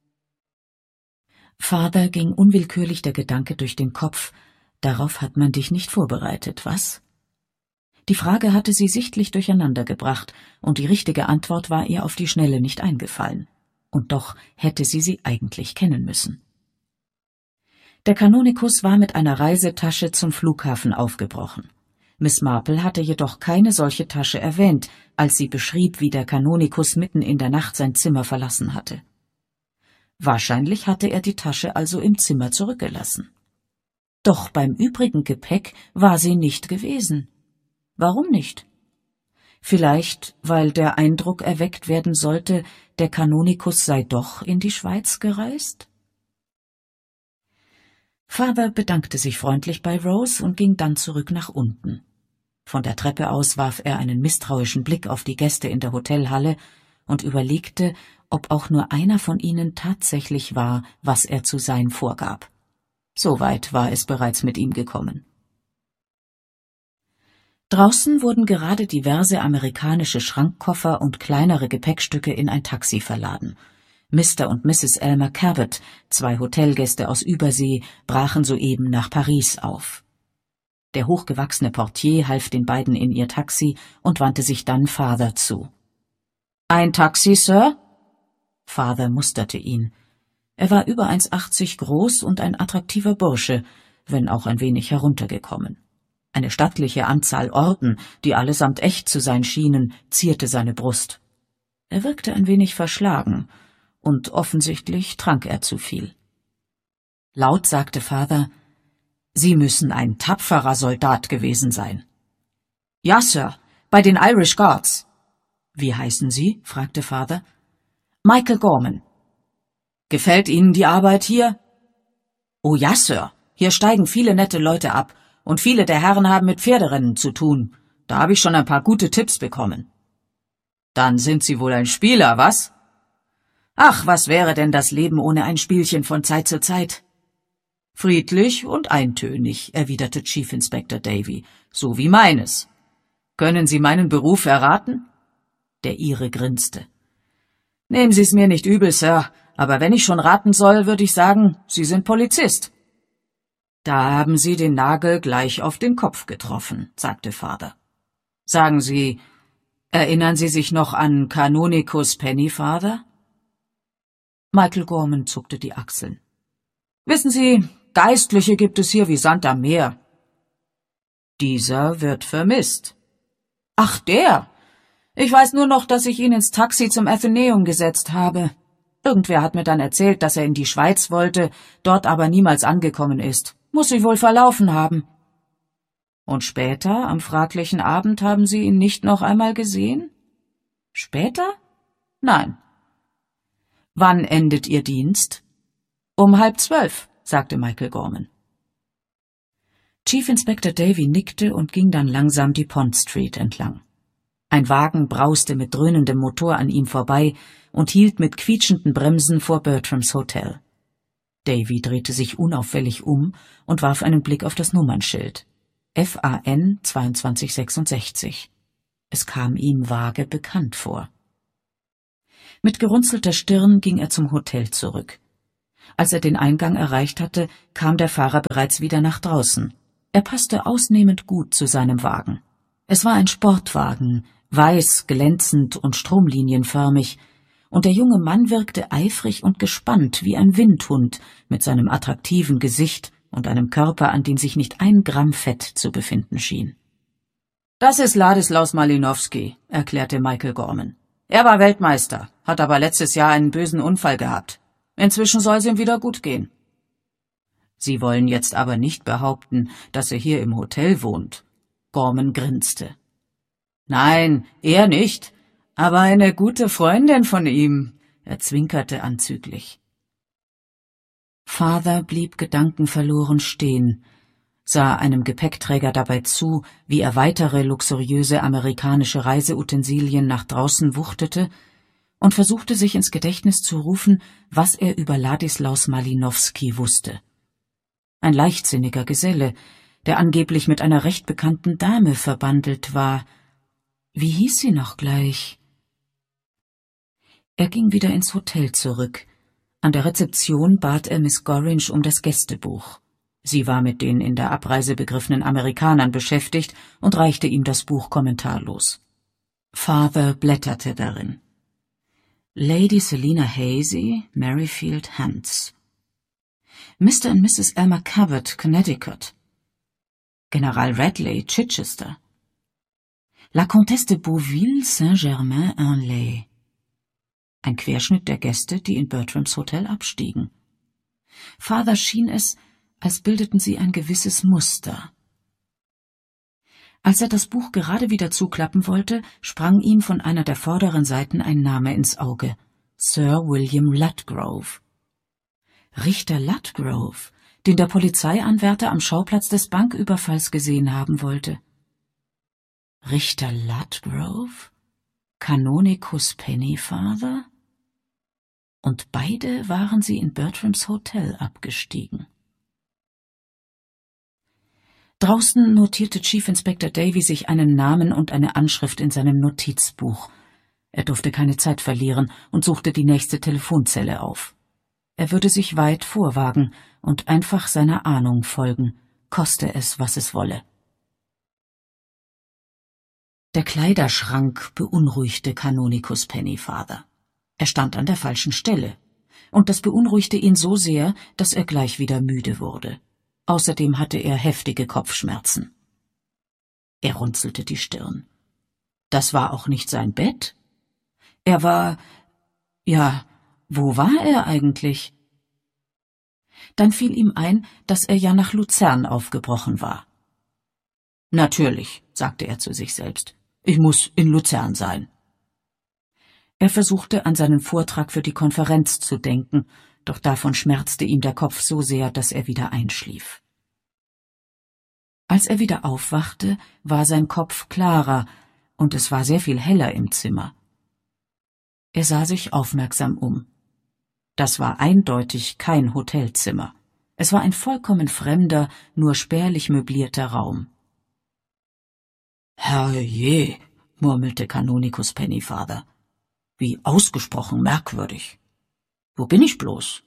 Father ging unwillkürlich der Gedanke durch den Kopf, darauf hat man dich nicht vorbereitet, was? Die Frage hatte sie sichtlich durcheinandergebracht, und die richtige Antwort war ihr auf die Schnelle nicht eingefallen. Und doch hätte sie eigentlich kennen müssen. Der Kanonikus war mit einer Reisetasche zum Flughafen aufgebrochen. Miss Marple hatte jedoch keine solche Tasche erwähnt, als sie beschrieb, wie der Kanonikus mitten in der Nacht sein Zimmer verlassen hatte. Wahrscheinlich hatte er die Tasche also im Zimmer zurückgelassen. Doch beim übrigen Gepäck war sie nicht gewesen. Warum nicht? Vielleicht, weil der Eindruck erweckt werden sollte, der Kanonikus sei doch in die Schweiz gereist? Father bedankte sich freundlich bei Rose und ging dann zurück nach unten. Von der Treppe aus warf er einen misstrauischen Blick auf die Gäste in der Hotelhalle und überlegte, ob auch nur einer von ihnen tatsächlich war, was er zu sein vorgab. So weit war es bereits mit ihm gekommen. Draußen wurden gerade diverse amerikanische Schrankkoffer und kleinere Gepäckstücke in ein Taxi verladen. Mr. und Mrs. Elmer Cabot, 2 Hotelgäste aus Übersee, brachen soeben nach Paris auf. Der hochgewachsene Portier half den beiden in ihr Taxi und wandte sich dann Father zu. »Ein Taxi, Sir?« Father musterte ihn. Er war über 1,80 groß und ein attraktiver Bursche, wenn auch ein wenig heruntergekommen. Eine stattliche Anzahl Orden, die allesamt echt zu sein schienen, zierte seine Brust. Er wirkte ein wenig verschlagen, und offensichtlich trank er zu viel. Laut sagte Father, »Sie müssen ein tapferer Soldat gewesen sein.« »Ja, Sir, bei den Irish Guards.« »Wie heißen Sie?« fragte Father. »Michael Gorman.« »Gefällt Ihnen die Arbeit hier?« »Oh ja, Sir, hier steigen viele nette Leute ab, und viele der Herren haben mit Pferderennen zu tun. Da habe ich schon ein paar gute Tipps bekommen.« »Dann sind Sie wohl ein Spieler, was?« »Ach, was wäre denn das Leben ohne ein Spielchen von Zeit zu Zeit?« »Friedlich und eintönig«, erwiderte Chief Inspector Davy, »so wie meines. Können Sie meinen Beruf erraten?« Der Ire grinste. »Nehmen Sie es mir nicht übel, Sir, aber wenn ich schon raten soll, würde ich sagen, Sie sind Polizist.« »Da haben Sie den Nagel gleich auf den Kopf getroffen«, sagte Father. »Sagen Sie, erinnern Sie sich noch an Kanonikus Pennyfather?« Michael Gorman zuckte die Achseln. »Wissen Sie, Geistliche gibt es hier wie Sand am Meer.« »Dieser wird vermisst.« »Ach, der! Ich weiß nur noch, dass ich ihn ins Taxi zum Atheneum gesetzt habe. Irgendwer hat mir dann erzählt, dass er in die Schweiz wollte, dort aber niemals angekommen ist. Muss sich wohl verlaufen haben.« »Und später, am fraglichen Abend, haben Sie ihn nicht noch einmal gesehen?« »Später? Nein.« »Wann endet Ihr Dienst?« »Um 11:30, sagte Michael Gorman. Chief Inspector Davy nickte und ging dann langsam die Pond Street entlang. Ein Wagen brauste mit dröhnendem Motor an ihm vorbei und hielt mit quietschenden Bremsen vor Bertrams Hotel. Davy drehte sich unauffällig um und warf einen Blick auf das Nummernschild. FAN 2266. Es kam ihm vage bekannt vor. Mit gerunzelter Stirn ging er zum Hotel zurück. Als er den Eingang erreicht hatte, kam der Fahrer bereits wieder nach draußen. Er passte ausnehmend gut zu seinem Wagen. Es war ein Sportwagen, weiß, glänzend und stromlinienförmig, und der junge Mann wirkte eifrig und gespannt wie ein Windhund mit seinem attraktiven Gesicht und einem Körper, an dem sich nicht ein Gramm Fett zu befinden schien. »Das ist Ladislaus Malinowski«, erklärte Michael Gorman. »Er war Weltmeister, hat aber letztes Jahr einen bösen Unfall gehabt. Inzwischen soll es ihm wieder gut gehen.« »Sie wollen jetzt aber nicht behaupten, dass er hier im Hotel wohnt?« Gorman grinste. »Nein, er nicht, aber eine gute Freundin von ihm«, er zwinkerte anzüglich. Father blieb gedankenverloren stehen, sah einem Gepäckträger dabei zu, wie er weitere luxuriöse amerikanische Reiseutensilien nach draußen wuchtete und versuchte sich ins Gedächtnis zu rufen, was er über Ladislaus Malinowski wusste. Ein leichtsinniger Geselle, der angeblich mit einer recht bekannten Dame verbandelt war. Wie hieß sie noch gleich? Er ging wieder ins Hotel zurück. An der Rezeption bat er Miss Gorringe um das Gästebuch. Sie war mit den in der Abreise begriffenen Amerikanern beschäftigt und reichte ihm das Buch kommentarlos. Father blätterte darin. Lady Selina Hazy, Merrifield, Hants. Mr. und Mrs. Elmer Cabot, Connecticut. General Radley, Chichester. La Comtesse de Beauville, Saint-Germain-en-Laye. Ein Querschnitt der Gäste, die in Bertrams Hotel abstiegen. Father schien es, als bildeten sie ein gewisses Muster. Als er das Buch gerade wieder zuklappen wollte, sprang ihm von einer der vorderen Seiten ein Name ins Auge. Sir William Ludgrove. Richter Ludgrove, den der Polizeianwärter am Schauplatz des Banküberfalls gesehen haben wollte. Richter Ludgrove? Canonicus Pennyfather? Und beide waren sie in Bertrams Hotel abgestiegen. Draußen notierte Chief Inspector Davy sich einen Namen und eine Anschrift in seinem Notizbuch. Er durfte keine Zeit verlieren und suchte die nächste Telefonzelle auf. Er würde sich weit vorwagen und einfach seiner Ahnung folgen, koste es, was es wolle. Der Kleiderschrank beunruhigte Canonicus Pennyfather. Er stand an der falschen Stelle, und das beunruhigte ihn so sehr, dass er gleich wieder müde wurde. Außerdem hatte er heftige Kopfschmerzen. Er runzelte die Stirn. Das war auch nicht sein Bett. Er war... ja, wo war er eigentlich? Dann fiel ihm ein, dass er ja nach Luzern aufgebrochen war. Natürlich, sagte er zu sich selbst, ich muss in Luzern sein. Er versuchte, an seinen Vortrag für die Konferenz zu denken, doch davon schmerzte ihm der Kopf so sehr, dass er wieder einschlief. Als er wieder aufwachte, war sein Kopf klarer, und es war sehr viel heller im Zimmer. Er sah sich aufmerksam um. Das war eindeutig kein Hotelzimmer. Es war ein vollkommen fremder, nur spärlich möblierter Raum. »Herrje«, murmelte Canonicus Pennyfather, »wie ausgesprochen merkwürdig. Wo bin ich bloß?«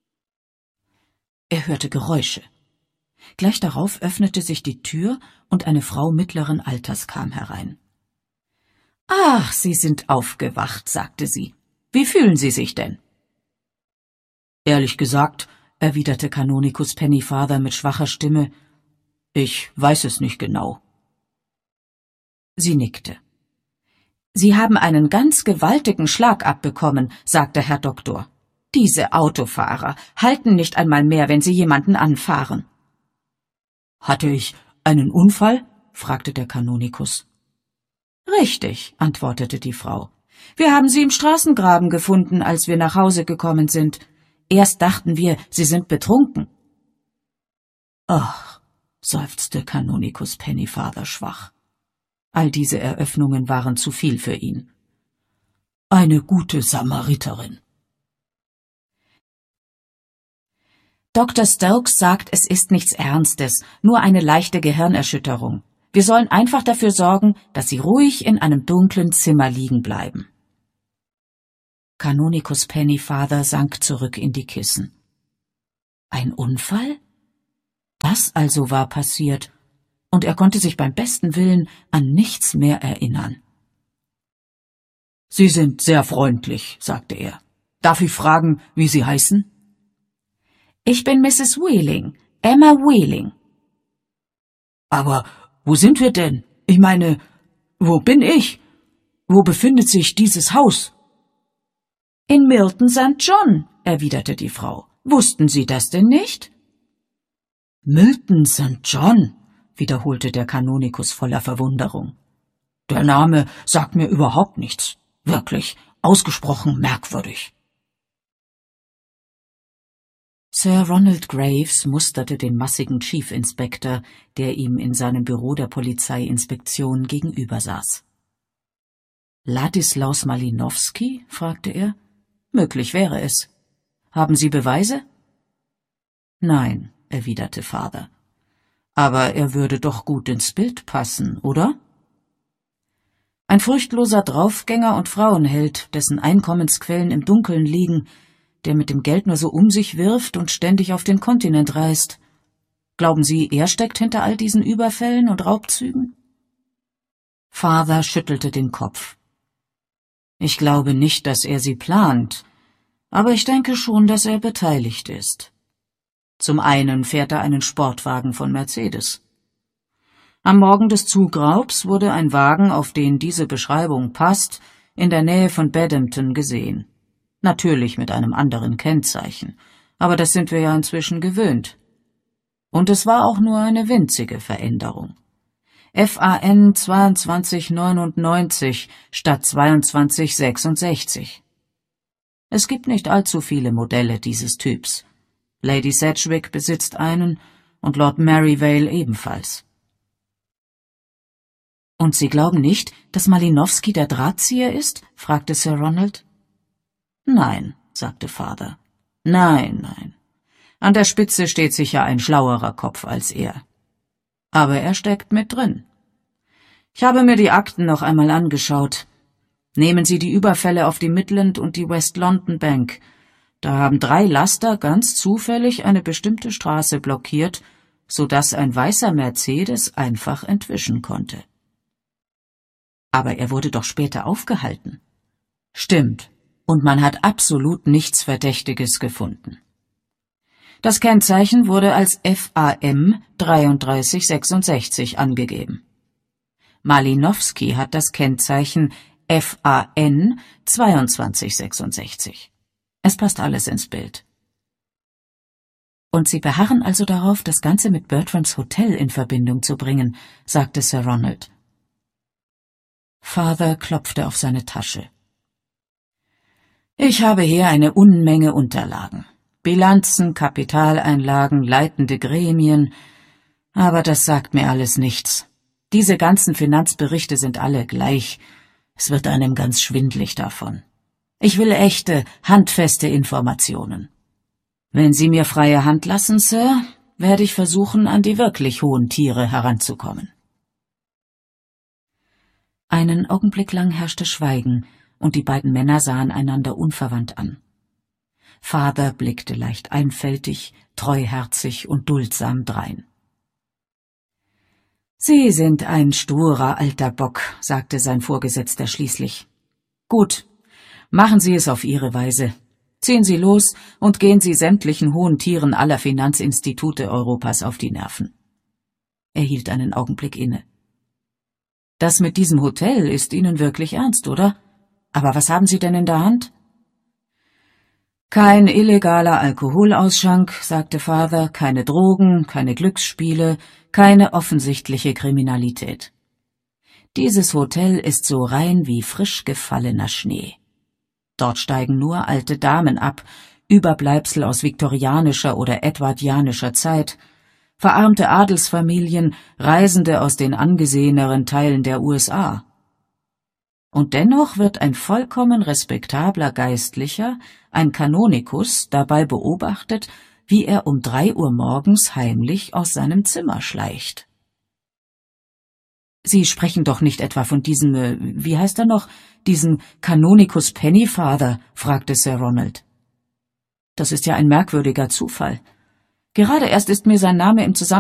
Er hörte Geräusche. Gleich darauf öffnete sich die Tür und eine Frau mittleren Alters kam herein. »Ach, Sie sind aufgewacht«, sagte sie. »Wie fühlen Sie sich denn?« »Ehrlich gesagt«, erwiderte Canonicus Pennyfather mit schwacher Stimme, »ich weiß es nicht genau.« Sie nickte. »Sie haben einen ganz gewaltigen Schlag abbekommen«, sagte Herr Doktor. »Diese Autofahrer halten nicht einmal mehr, wenn sie jemanden anfahren.« »Hatte ich einen Unfall?« fragte der Kanonikus. »Richtig«, antwortete die Frau. »Wir haben Sie im Straßengraben gefunden, als wir nach Hause gekommen sind. Erst dachten wir, Sie sind betrunken.« »Ach«, seufzte Canonicus Pennyfather schwach. All diese Eröffnungen waren zu viel für ihn. »Eine gute Samariterin.« »Dr. Stokes sagt, es ist nichts Ernstes, nur eine leichte Gehirnerschütterung. Wir sollen einfach dafür sorgen, dass Sie ruhig in einem dunklen Zimmer liegen bleiben.« Kanonikus Pennyfather sank zurück in die Kissen. Ein Unfall? Das also war passiert, und er konnte sich beim besten Willen an nichts mehr erinnern. »Sie sind sehr freundlich«, sagte er. »Darf ich fragen, wie Sie heißen?« »Ich bin Mrs. Wheeling, Emma Wheeling.« »Aber wo sind wir denn? Ich meine, wo bin ich? Wo befindet sich dieses Haus?« »In Milton St. John«, erwiderte die Frau. »Wussten Sie das denn nicht?« »Milton St. John«, wiederholte der Kanonikus voller Verwunderung. »Der Name sagt mir überhaupt nichts. Wirklich, ausgesprochen merkwürdig.« Sir Ronald Graves musterte den massigen Chief Inspector, der ihm in seinem Büro der Polizeiinspektion gegenüber saß. »Ladislaus Malinowski?« fragte er. »Möglich wäre es. Haben Sie Beweise?« »Nein«, erwiderte Father. »Aber er würde doch gut ins Bild passen, oder?« Ein furchtloser Draufgänger und Frauenheld, dessen Einkommensquellen im Dunkeln liegen, der mit dem Geld nur so um sich wirft und ständig auf den Kontinent reist. Glauben Sie, er steckt hinter all diesen Überfällen und Raubzügen?« Father schüttelte den Kopf. »Ich glaube nicht, dass er sie plant, aber ich denke schon, dass er beteiligt ist. Zum einen fährt er einen Sportwagen von Mercedes. Am Morgen des Zugraubs wurde ein Wagen, auf den diese Beschreibung passt, in der Nähe von Badhampton gesehen. Natürlich mit einem anderen Kennzeichen, aber das sind wir ja inzwischen gewöhnt. Und es war auch nur eine winzige Veränderung. FAN 2299 statt 2266. Es gibt nicht allzu viele Modelle dieses Typs. Lady Sedgwick besitzt einen und Lord Merivale ebenfalls.« »Und Sie glauben nicht, dass Malinowski der Drahtzieher ist?« fragte Sir Ronald. »Nein«, sagte Father. »Nein. An der Spitze steht sicher ein schlauerer Kopf als er. Aber er steckt mit drin. Ich habe mir die Akten noch einmal angeschaut. Nehmen Sie die Überfälle auf die Midland und die West London Bank. Da haben 3 Laster ganz zufällig eine bestimmte Straße blockiert, sodass ein weißer Mercedes einfach entwischen konnte.« »Aber er wurde doch später aufgehalten.« »Stimmt, und man hat absolut nichts Verdächtiges gefunden. Das Kennzeichen wurde als FAM 3366 angegeben. Malinowski hat das Kennzeichen FAN 2266. Es passt alles ins Bild.« »Und Sie beharren also darauf, das Ganze mit Bertrands Hotel in Verbindung zu bringen«, sagte Sir Ronald. Father klopfte auf seine Tasche. »Ich habe hier eine Unmenge Unterlagen. Bilanzen, Kapitaleinlagen, leitende Gremien. Aber das sagt mir alles nichts. Diese ganzen Finanzberichte sind alle gleich. Es wird einem ganz schwindlig davon. Ich will echte, handfeste Informationen. Wenn Sie mir freie Hand lassen, Sir, werde ich versuchen, an die wirklich hohen Tiere heranzukommen.« Einen Augenblick lang herrschte Schweigen, und die beiden Männer sahen einander unverwandt an. Father blickte leicht einfältig, treuherzig und duldsam drein. »Sie sind ein sturer alter Bock«, sagte sein Vorgesetzter schließlich. »Gut, machen Sie es auf Ihre Weise. Ziehen Sie los und gehen Sie sämtlichen hohen Tieren aller Finanzinstitute Europas auf die Nerven.« Er hielt einen Augenblick inne. »Das mit diesem Hotel ist Ihnen wirklich ernst, oder? Aber was haben Sie denn in der Hand?« »Kein illegaler Alkoholausschank«, sagte Father, »keine Drogen, keine Glücksspiele, keine offensichtliche Kriminalität. Dieses Hotel ist so rein wie frisch gefallener Schnee. Dort steigen nur alte Damen ab, Überbleibsel aus viktorianischer oder edwardianischer Zeit, verarmte Adelsfamilien, Reisende aus den angeseheneren Teilen der USA. Und dennoch wird ein vollkommen respektabler Geistlicher, ein Kanonikus, dabei beobachtet, wie er um 3 Uhr morgens heimlich aus seinem Zimmer schleicht. Sie sprechen doch nicht etwa von diesem, wie heißt er noch, diesem Canonicus Pennyfather?« fragte Sir Ronald. »Das ist ja ein merkwürdiger Zufall. Gerade erst ist mir sein Name im Zusammenhang